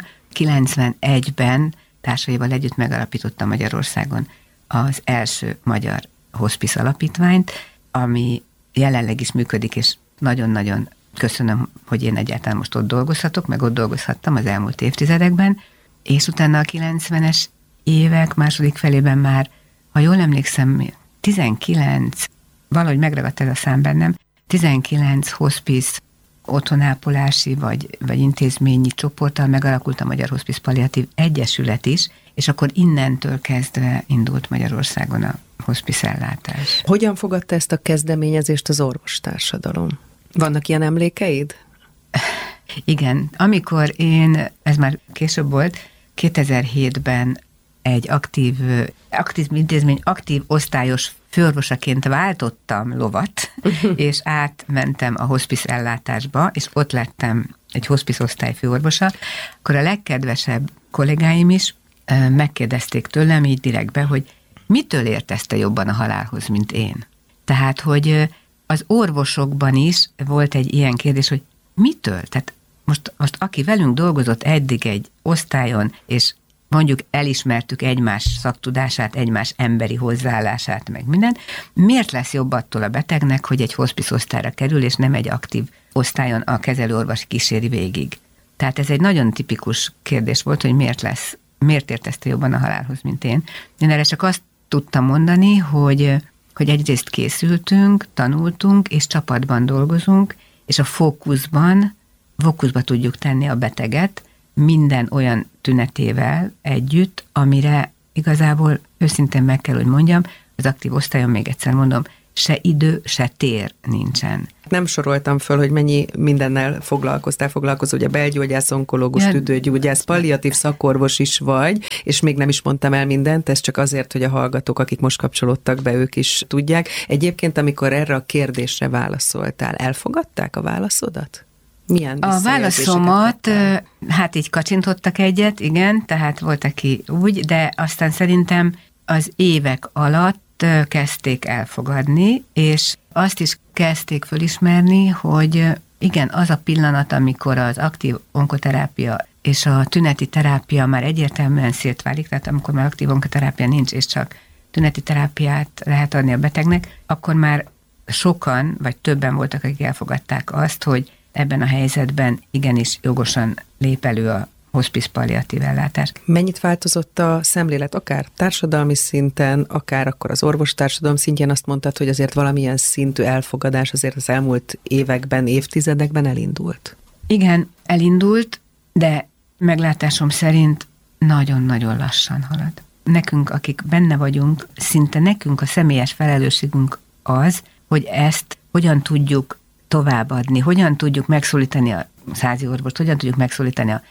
91-ben társaival együtt megalapította Magyarországon az első magyar hospice alapítványt, ami jelenleg is működik, és nagyon-nagyon köszönöm, hogy én egyáltalán most ott dolgozhatok, meg ott dolgozhattam az elmúlt évtizedekben, és utána a 90-es évek második felében már, ha jól emlékszem, 19, valahogy megragadt ez a szám bennem, 19 hospice otthonápolási vagy intézményi csoporttal megalakult a Magyar Hospice Palliatív Egyesület is, és akkor innentől kezdve indult Magyarországon a hospice ellátás. Hogyan fogadta ezt a kezdeményezést az orvostársadalom? Vannak ilyen emlékeid? Igen, amikor ez már később volt, 2007-ben egy aktív intézmény, aktív osztályos főorvosaként váltottam lovat, és átmentem a hospice ellátásba, és ott lettem egy hospice osztály főorvosa, akkor a legkedvesebb kollégáim is megkérdezték tőlem így direktbe, hogy mitől értesz te jobban a halálhoz, mint én? Tehát, hogy az orvosokban is volt egy ilyen kérdés, hogy mitől? Tehát most aki velünk dolgozott eddig egy osztályon, és mondjuk elismertük egymás szaktudását, egymás emberi hozzáállását, meg minden, miért lesz jobb attól a betegnek, hogy egy hospice osztályra kerül, és nem egy aktív osztályon a kezelőorvos kíséri végig? Tehát ez egy nagyon tipikus kérdés volt, hogy miért értezte jobban a halálhoz, mint én. Én erre csak azt tudtam mondani, hogy egyrészt készültünk, tanultunk, és csapatban dolgozunk, és a fókuszba tudjuk tenni a beteget minden olyan tünetével együtt, amire igazából őszintén meg kell, hogy mondjam, az aktív osztályon, még egyszer mondom, se idő, se tér nincsen. Nem soroltam föl, hogy mennyi mindennel foglalkozol, ugye belgyógyász, onkológus, tüdőgyógyász, palliatív szakorvos is vagy, és még nem is mondtam el mindent, ez csak azért, hogy a hallgatók, akik most kapcsolódtak be, ők is tudják. Egyébként, amikor erre a kérdésre válaszoltál, elfogadták a válaszodat? Milyen a válaszomat, hát így kacsintottak egyet, igen, tehát volt, aki úgy, de aztán szerintem az évek alatt kezdték elfogadni, és azt is kezdték fölismerni, hogy igen, az a pillanat, amikor az aktív onkoterápia és a tüneti terápia már egyértelműen szétválik, tehát amikor már aktív onkoterápia nincs, és csak tüneti terápiát lehet adni a betegnek, akkor már sokan, vagy többen voltak, akik elfogadták azt, hogy ebben a helyzetben igenis jogosan lép elő a hospice palliatív ellátás. Mennyit változott a szemlélet, akár társadalmi szinten, akár akkor az orvostársadalom szintjén? Azt mondtad, hogy azért valamilyen szintű elfogadás azért az elmúlt években, évtizedekben elindult. Igen, elindult, de meglátásom szerint nagyon-nagyon lassan halad. Nekünk, akik benne vagyunk, szinte nekünk a személyes felelősségünk az, hogy ezt hogyan tudjuk továbbadni, hogyan tudjuk megszólítani a házi orvost, hogyan tudjuk megszólítani a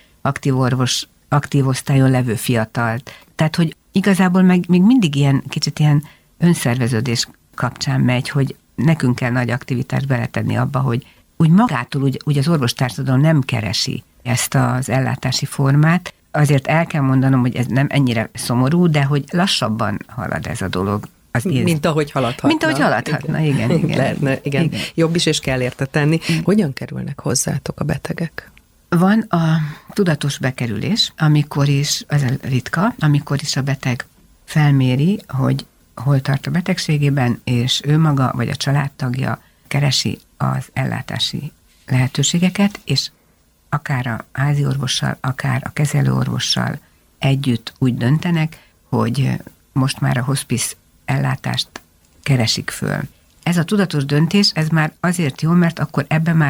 aktív osztályon levő fiatalt. Tehát, hogy igazából még mindig kicsit ilyen önszerveződés kapcsán megy, hogy nekünk kell nagy aktivitást beletenni abba, hogy úgy magától úgy az orvostársadalom nem keresi ezt az ellátási formát. Azért el kell mondanom, hogy ez nem ennyire szomorú, de hogy lassabban halad ez a dolog. Mint ahogy haladhatna. Mint ahogy haladhatna, igen. Lehetne, igen. Jobb is, és kell érte tenni. Hogyan kerülnek hozzátok a betegek? Van a tudatos bekerülés, amikor is, az ritka, amikor is a beteg felméri, hogy hol tart a betegségében, és ő maga vagy a családtagja keresi az ellátási lehetőségeket, és akár a házi orvossal, akár a kezelőorvossal együtt úgy döntenek, hogy most már a hospice ellátást keresik föl. Ez a tudatos döntés, ez már azért jó, mert akkor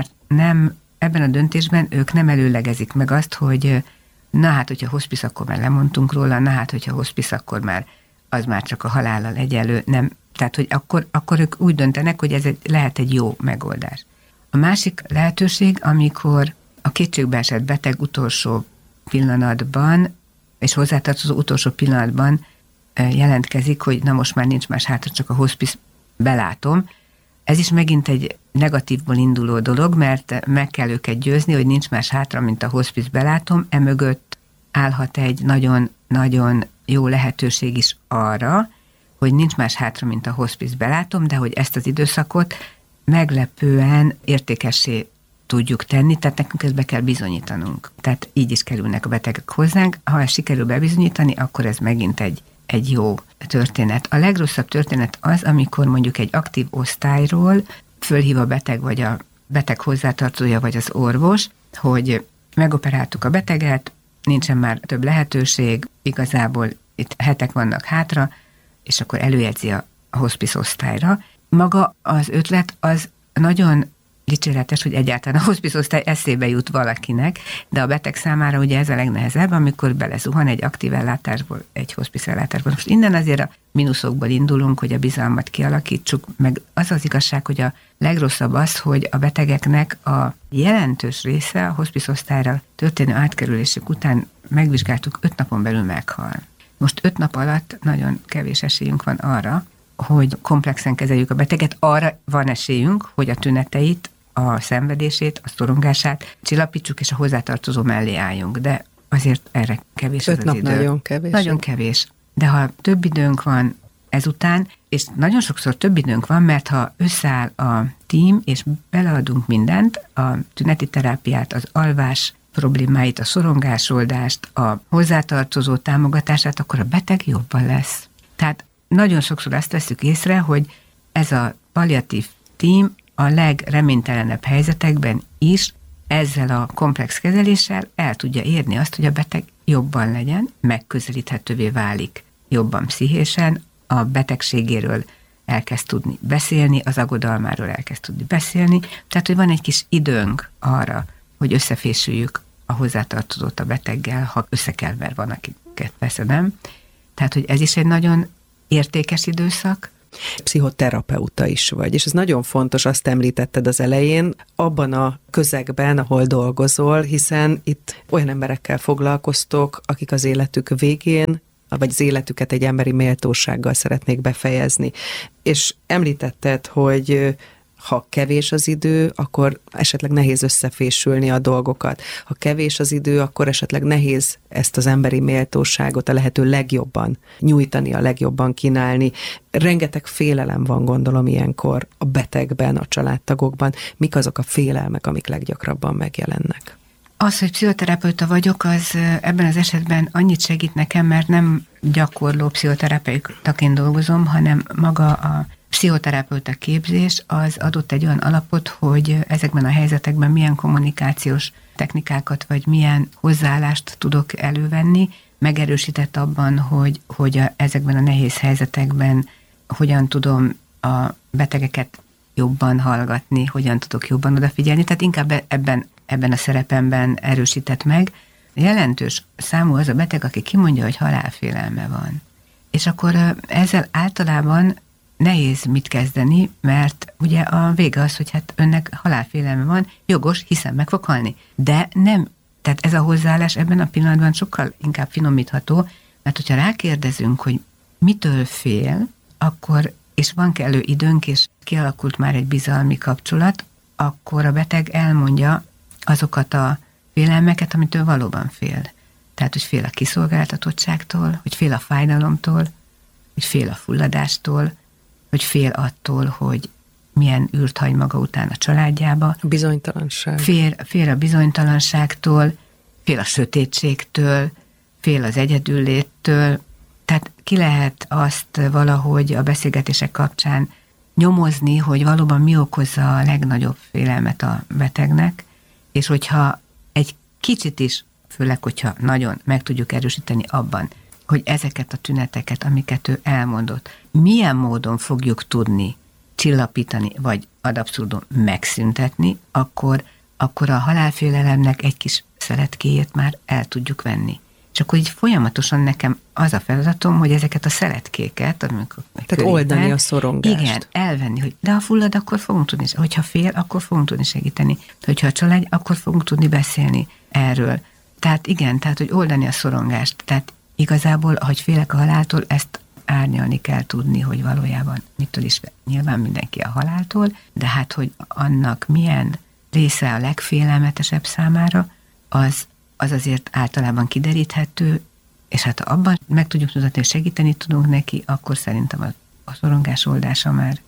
ebben a döntésben ők nem előlegezik meg azt, hogy na hát, hogyha hospice, akkor már lemondtunk róla, na hát, hogyha hospice, akkor már az már csak a halállal egyenlő, nem. Tehát, hogy akkor ők úgy döntenek, hogy ez lehet egy jó megoldás. A másik lehetőség, amikor a kétségbeesett beteg utolsó pillanatban, és hozzátartozó utolsó pillanatban jelentkezik, hogy na most már nincs más hátra, csak a hospice belátom. Ez is megint egy negatívból induló dolog, mert meg kell őket győzni, hogy nincs más hátra, mint a hospice belátom. Emögött állhat egy nagyon-nagyon jó lehetőség is arra, hogy nincs más hátra, mint a hospice belátom, de hogy ezt az időszakot meglepően értékessé tudjuk tenni, tehát nekünk ezt be kell bizonyítanunk. Tehát így is kerülnek a betegek hozzánk. Ha ezt sikerül bebizonyítani, akkor ez megint egy jó történet. A legrosszabb történet az, amikor mondjuk egy aktív osztályról fölhív a beteg, vagy a beteg hozzátartozója, vagy az orvos, hogy megoperáltuk a beteget, nincsen már több lehetőség, igazából itt hetek vannak hátra, és akkor előjegyzi a hospice osztályra. Maga az ötlet az nagyon dicséretes, hogy egyáltalán a hospice osztály eszébe jut valakinek, de a beteg számára ugye ez a legnehezebb, amikor belezuhan egy aktív ellátásból, egy hospice ellátásból. Most innen azért a mínuszokból indulunk, hogy a bizalmat kialakítsuk, meg az az igazság, hogy a legrosszabb az, hogy a betegeknek a jelentős része a hospice osztályra történő átkerülésük után megvizsgáltuk, 5 napon belül meghal. Most 5 nap alatt nagyon kevés esélyünk van arra, hogy komplexen kezeljük a beteget, arra van esélyünk, hogy a tüneteit, a szenvedését, a szorongását csillapítsuk, és a hozzátartozó mellé álljunk, de azért erre kevés 5 az nap idő. Nagyon kevés. Nagyon kevés. De ha több időnk van, ezután, és nagyon sokszor több időnk van, mert ha összeáll a tím, és beleadunk mindent, a tüneti terápiát, az alvás problémáit, a szorongásoldást, a hozzátartozó támogatását, akkor a beteg jobban lesz. Tehát nagyon sokszor azt veszük észre, hogy ez a palliatív tím a legreménytelenebb helyzetekben is ezzel a komplex kezeléssel el tudja érni azt, hogy a beteg jobban legyen, megközelíthetővé válik jobban pszichésen, a betegségéről elkezd tudni beszélni, az aggodalmáról elkezd tudni beszélni, tehát, hogy van egy kis időnk arra, hogy összefésüljük a hozzátartozót a beteggel, ha összekel, mert van, akiket persze nem. Tehát, hogy ez is egy nagyon értékes időszak. Pszichoterapeuta is vagy, és ez nagyon fontos, azt említetted az elején, abban a közegben, ahol dolgozol, hiszen itt olyan emberekkel foglalkoztok, akik az életük végén, vagy az életüket egy emberi méltósággal szeretnék befejezni. És említetted, hogy ha kevés az idő, akkor esetleg nehéz összefésülni a dolgokat. Ha kevés az idő, akkor esetleg nehéz ezt az emberi méltóságot a lehető legjobban nyújtani, a legjobban kínálni. Rengeteg félelem van, gondolom, ilyenkor a betegben, a családtagokban. Mik azok a félelmek, amik leggyakrabban megjelennek? Az, hogy pszichoterapeuta vagyok, az ebben az esetben annyit segít nekem, mert nem gyakorló pszichoterapeutaként dolgozom, hanem maga a pszichoterapeuta képzés az adott egy olyan alapot, hogy ezekben a helyzetekben milyen kommunikációs technikákat, vagy milyen hozzáállást tudok elővenni, megerősített abban, hogy ezekben a nehéz helyzetekben hogyan tudom a betegeket jobban hallgatni, hogyan tudok jobban odafigyelni, tehát inkább ebben a szerepemben erősített meg. Jelentős számú az a beteg, aki kimondja, hogy halálfélelme van. És akkor ezzel általában nehéz mit kezdeni, mert ugye a vége az, hogy hát önnek halálfélelme van, jogos, hiszen meg fog halni. De nem, tehát ez a hozzáállás ebben a pillanatban sokkal inkább finomítható, mert hogyha rákérdezünk, hogy mitől fél, akkor, és van kellő időnk, és kialakult már egy bizalmi kapcsolat, akkor a beteg elmondja azokat a félelmeket, amitől valóban fél. Tehát, hogy fél a kiszolgáltatottságtól, hogy fél a fájdalomtól, hogy fél a fulladástól, hogy fél attól, hogy milyen űrt hagy maga után a családjába. A bizonytalanság. Fél a bizonytalanságtól, fél a sötétségtől, fél az egyedülléttől. Tehát ki lehet azt valahogy a beszélgetések kapcsán nyomozni, hogy valóban mi okozza a legnagyobb félelmet a betegnek, és hogyha egy kicsit is, főleg, hogyha nagyon meg tudjuk erősíteni abban, hogy ezeket a tüneteket, amiket ő elmondott, milyen módon fogjuk tudni csillapítani, vagy ad abszurdum megszüntetni, akkor a halálfélelemnek egy kis szeletkéjét már el tudjuk venni. És akkor így folyamatosan nekem az a feladatom, hogy ezeket a szeletkéket, amikor tehát oldani a szorongást. Igen, elvenni, hogy de ha fullad, akkor fogunk tudni, hogyha fél, akkor fogunk tudni segíteni. Hogyha a család, akkor fogunk tudni beszélni erről. Tehát igen, tehát hogy oldani a szorongást. Tehát igazából, ahogy félek a haláltól, ezt árnyalni kell tudni, hogy valójában mitől is nyilván mindenki a haláltól, de hát, hogy annak milyen része a legfélelmetesebb számára, az azért általában kideríthető, és hát ha abban meg tudjuk mutatni, hogy segíteni tudunk neki, akkor szerintem a szorongás oldása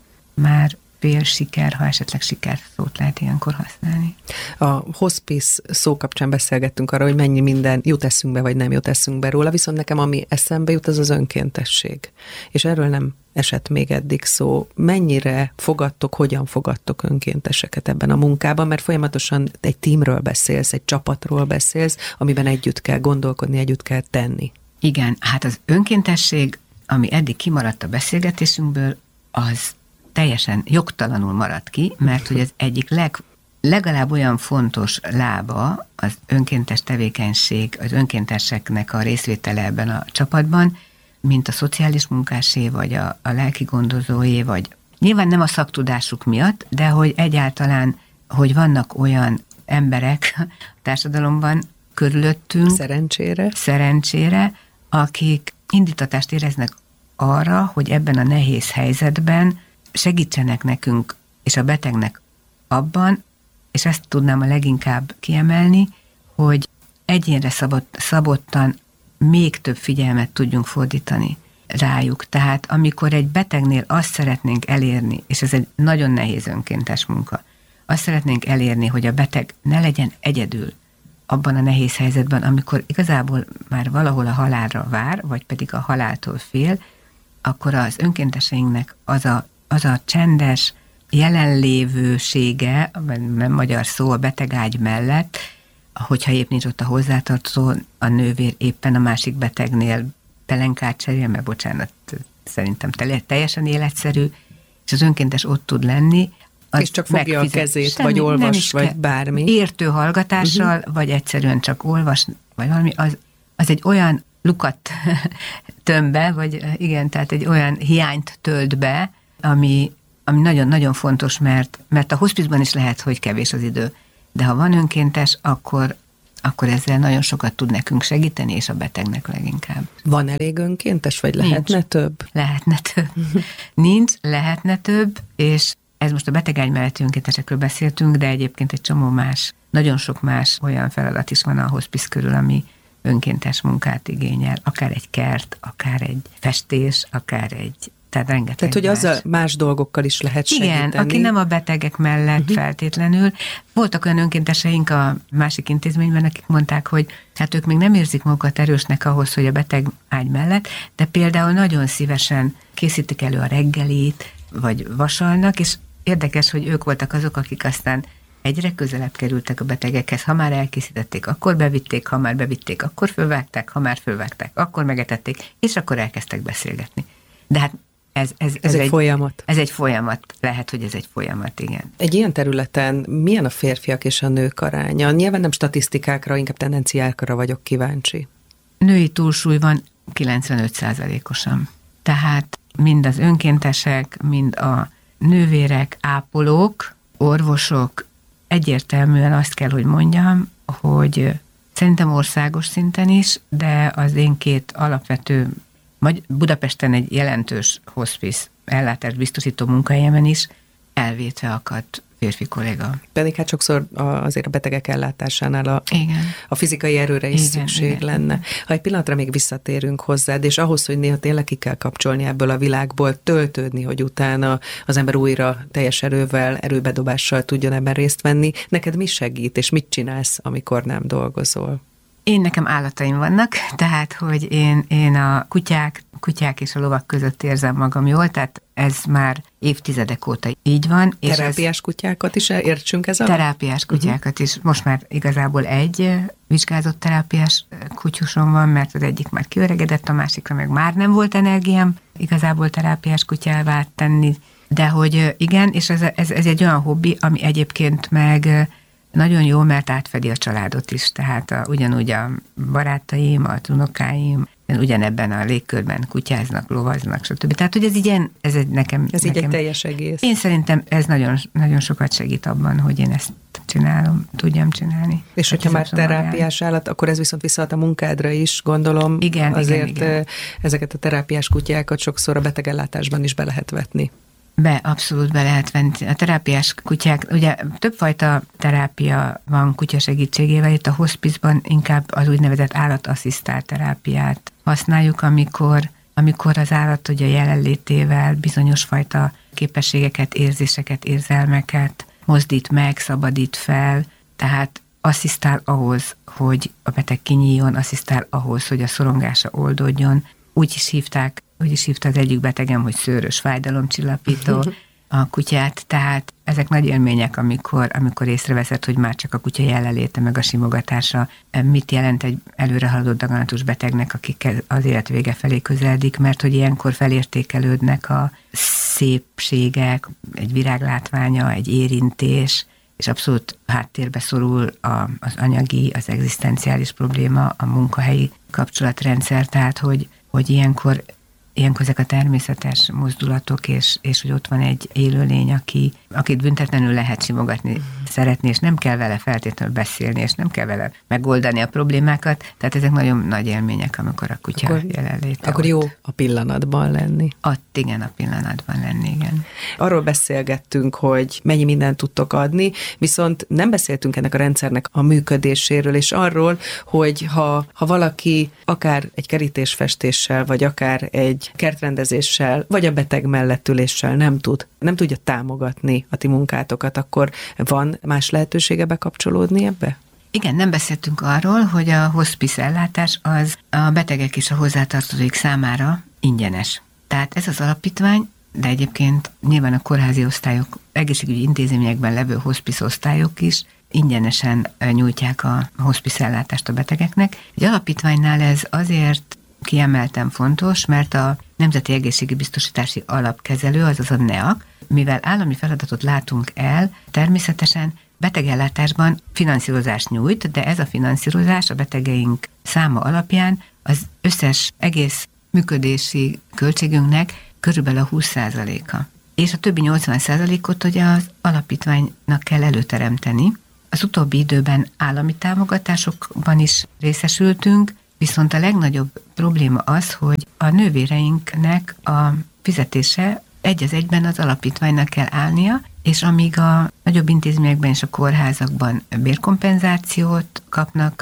már fél siker, ha esetleg siker szót lehet ilyenkor használni. A hospice szó kapcsán beszélgettünk arra, hogy mennyi minden jut eszünkbe, vagy nem jut eszünkbe róla, viszont nekem ami eszembe jut, az önkéntesség. És erről nem esett még eddig szó. Mennyire fogadtok, hogyan fogadtok önkénteseket ebben a munkában, mert folyamatosan egy tímről beszélsz, egy csapatról beszélsz, amiben együtt kell gondolkodni, együtt kell tenni. Igen, hát az önkéntesség, ami eddig kimaradt a beszélgetésünkből, az teljesen jogtalanul maradt ki, mert hogy az egyik legalább olyan fontos lába az önkéntes tevékenység, az önkénteseknek a részvétele ebben a csapatban, mint a szociális munkásé, vagy a lelki gondozóé, vagy nyilván nem a szaktudásuk miatt, de hogy egyáltalán, hogy vannak olyan emberek a társadalomban körülöttünk, szerencsére, akik indítatást éreznek arra, hogy ebben a nehéz helyzetben segítsenek nekünk és a betegnek abban, és ezt tudnám a leginkább kiemelni, hogy egyénre szabottan még több figyelmet tudjunk fordítani. rájuk. Tehát amikor egy betegnél azt szeretnénk elérni, és ez egy nagyon nehéz önkéntes munka, azt szeretnénk elérni, hogy a beteg ne legyen egyedül abban a nehéz helyzetben, amikor igazából már valahol a halálra vár, vagy pedig a haláltól fél, akkor az önkénteseinknek az a csendes jelenlévősége, nem magyar szó, a betegágy mellett, hogyha épp nincs ott a hozzátartozó, a nővér éppen a másik betegnél pelenkát cserél, mert bocsánat, szerintem teljesen életszerű, és az önkéntes ott tud lenni, és csak fogja a kezét, semmi, vagy olvas, vagy bármi. Értő hallgatással, vagy egyszerűen csak olvas, vagy valami, az egy olyan lukat töm be, vagy igen, tehát egy olyan hiányt tölt be, ami nagyon-nagyon fontos, mert a hospizban is lehet, hogy kevés az idő, de ha van önkéntes, akkor ezzel nagyon sokat tud nekünk segíteni, és a betegnek leginkább. Van elég önkéntes, vagy lehetne több? Lehetne több. Nincs, lehetne több, és ez most a betegágy melletti önkéntesekről beszéltünk, de egyébként egy csomó más, nagyon sok más olyan feladat is van a hospice körül, ami önkéntes munkát igényel. Akár egy kert, akár egy festés, akár tehát rengeteg. Tehát, hogy azzal más dolgokkal is lehet segíteni. Igen, aki nem a betegek mellett feltétlenül. Voltak olyan önkénteseink a másik intézményben, akik mondták, hogy hát ők még nem érzik magukat erősnek ahhoz, hogy a beteg ágy mellett, de például nagyon szívesen készítik elő a reggelit, vagy vasalnak, és érdekes, hogy ők voltak azok, akik aztán egyre közelebb kerültek a betegekhez, ha már elkészítették, akkor bevitték, ha már bevitték, akkor fölvágták, ha már fölvágták, akkor megetették, és akkor elkezdtek beszélgetni. De hát ez egy folyamat. Ez egy folyamat. Lehet, hogy ez egy folyamat, igen. Egy ilyen területen milyen a férfiak és a nők aránya? Nyilván nem statisztikákra, inkább tendenciákra vagyok kíváncsi. Női túlsúly van 95%-osan. Tehát mind az önkéntesek, mind a nővérek, ápolók, orvosok, egyértelműen azt kell, hogy mondjam, hogy szerintem országos szinten is, de az én két alapvető, Budapesten egy jelentős hospice ellátást biztosító munkahelyemen is elvétve akadt férfi kolléga. Pedig hát sokszor azért a betegek ellátásánál a fizikai erőre is szükség lenne. Ha egy pillanatra még visszatérünk hozzád, és ahhoz, hogy néha tényleg ki kell kapcsolni ebből a világból, töltődni, hogy utána az ember újra teljes erővel, erőbedobással tudjon ebben részt venni, neked mi segít, és mit csinálsz, amikor nem dolgozol? Nekem állataim vannak, tehát, hogy én a kutyák és a lovak között érzem magam jól, tehát ez már évtizedek óta így van. Terápiás kutyákat is értsünk ez alatt? Terápiás kutyákat is. Most már igazából egy vizsgázott terápiás kutyusom van, mert az egyik már kiöregedett, a másikra meg már nem volt energiám igazából terápiás kutyává tenni. De hogy igen, és ez egy olyan hobbi, ami egyébként meg nagyon jó, mert átfedi a családot is, tehát ugyanúgy a barátaim, a unokáim, ugyanebben a légkörben kutyáznak, lovaznak, stb. Tehát, hogy ez nekem... Ez így egy teljes egész. Én szerintem ez nagyon, nagyon sokat segít abban, hogy én ezt tudjam csinálni. És hogyha már terápiás állat, akkor ez viszont visszahat a munkádra is, gondolom. Igen, azért igen. Ezeket a terápiás kutyákat sokszor a betegellátásban is be lehet vetni. Abszolút be lehet venni. A terápiás kutyák, ugye többfajta terápia van kutya segítségével, itt a hospice-ban inkább az úgynevezett állatasszisztált terápiát használjuk, amikor az állat ugye jelenlétével bizonyos fajta képességeket, érzéseket, érzelmeket mozdít meg, szabadít fel, tehát asszisztál ahhoz, hogy a beteg kinyíljon, asszisztál ahhoz, hogy a szorongása oldódjon. Úgy is hívta az egyik betegem, hogy szőrös fájdalomcsillapító a kutyát, tehát ezek nagy élmények, amikor észreveszed, hogy már csak a kutya jelenléte meg a simogatása mit jelent egy előrehaladott daganatos betegnek, akik az élet vége felé közeledik, mert hogy ilyenkor felértékelődnek a szépségek, egy viráglátványa, egy érintés, és abszolút háttérbe szorul az anyagi, az egzisztenciális probléma, a munkahelyi kapcsolatrendszer, tehát hogy ilyenkor ezek a természetes mozdulatok, és hogy ott van egy élőlény, akit büntetlenül lehet simogatni, szeretni, és nem kell vele feltétlenül beszélni, és nem kell vele megoldani a problémákat, tehát ezek nagyon nagy élmények, amikor a kutya jelenléte. Akkor jó a pillanatban lenni. Igen, a pillanatban lenni, igen. Arról beszélgettünk, hogy mennyi mindent tudtok adni, viszont nem beszéltünk ennek a rendszernek a működéséről, és arról, hogy ha valaki akár egy kerítésfestéssel, vagy akár egy vagy kertrendezéssel, vagy a beteg mellettüléssel nem tudja támogatni a ti munkátokat, akkor van más lehetősége bekapcsolódni ebbe? Igen, nem beszéltünk arról, hogy a hospice ellátás az a betegek és a hozzátartozóik számára ingyenes. Tehát ez az alapítvány, de egyébként nyilván a kórházi osztályok, egészségügyi intézményekben levő hospice osztályok is ingyenesen nyújtják a hospice ellátást a betegeknek. Egy alapítványnál ez azért kiemelten fontos, mert a Nemzeti Egészségügyi Biztosítási Alapkezelő, azaz a NEAK, mivel állami feladatot látunk el, természetesen betegellátásban finanszírozást nyújt, de ez a finanszírozás a betegeink száma alapján az összes egész működési költségünknek körülbelül a 20%-a. És a többi 80%-ot ugye az alapítványnak kell előteremteni. Az utóbbi időben állami támogatásokban is részesültünk, viszont a legnagyobb probléma az, hogy a nővéreinknek a fizetése egy az egyben az alapítványnak kell állnia, és amíg a nagyobb intézményekben és a kórházakban bérkompenzációt kapnak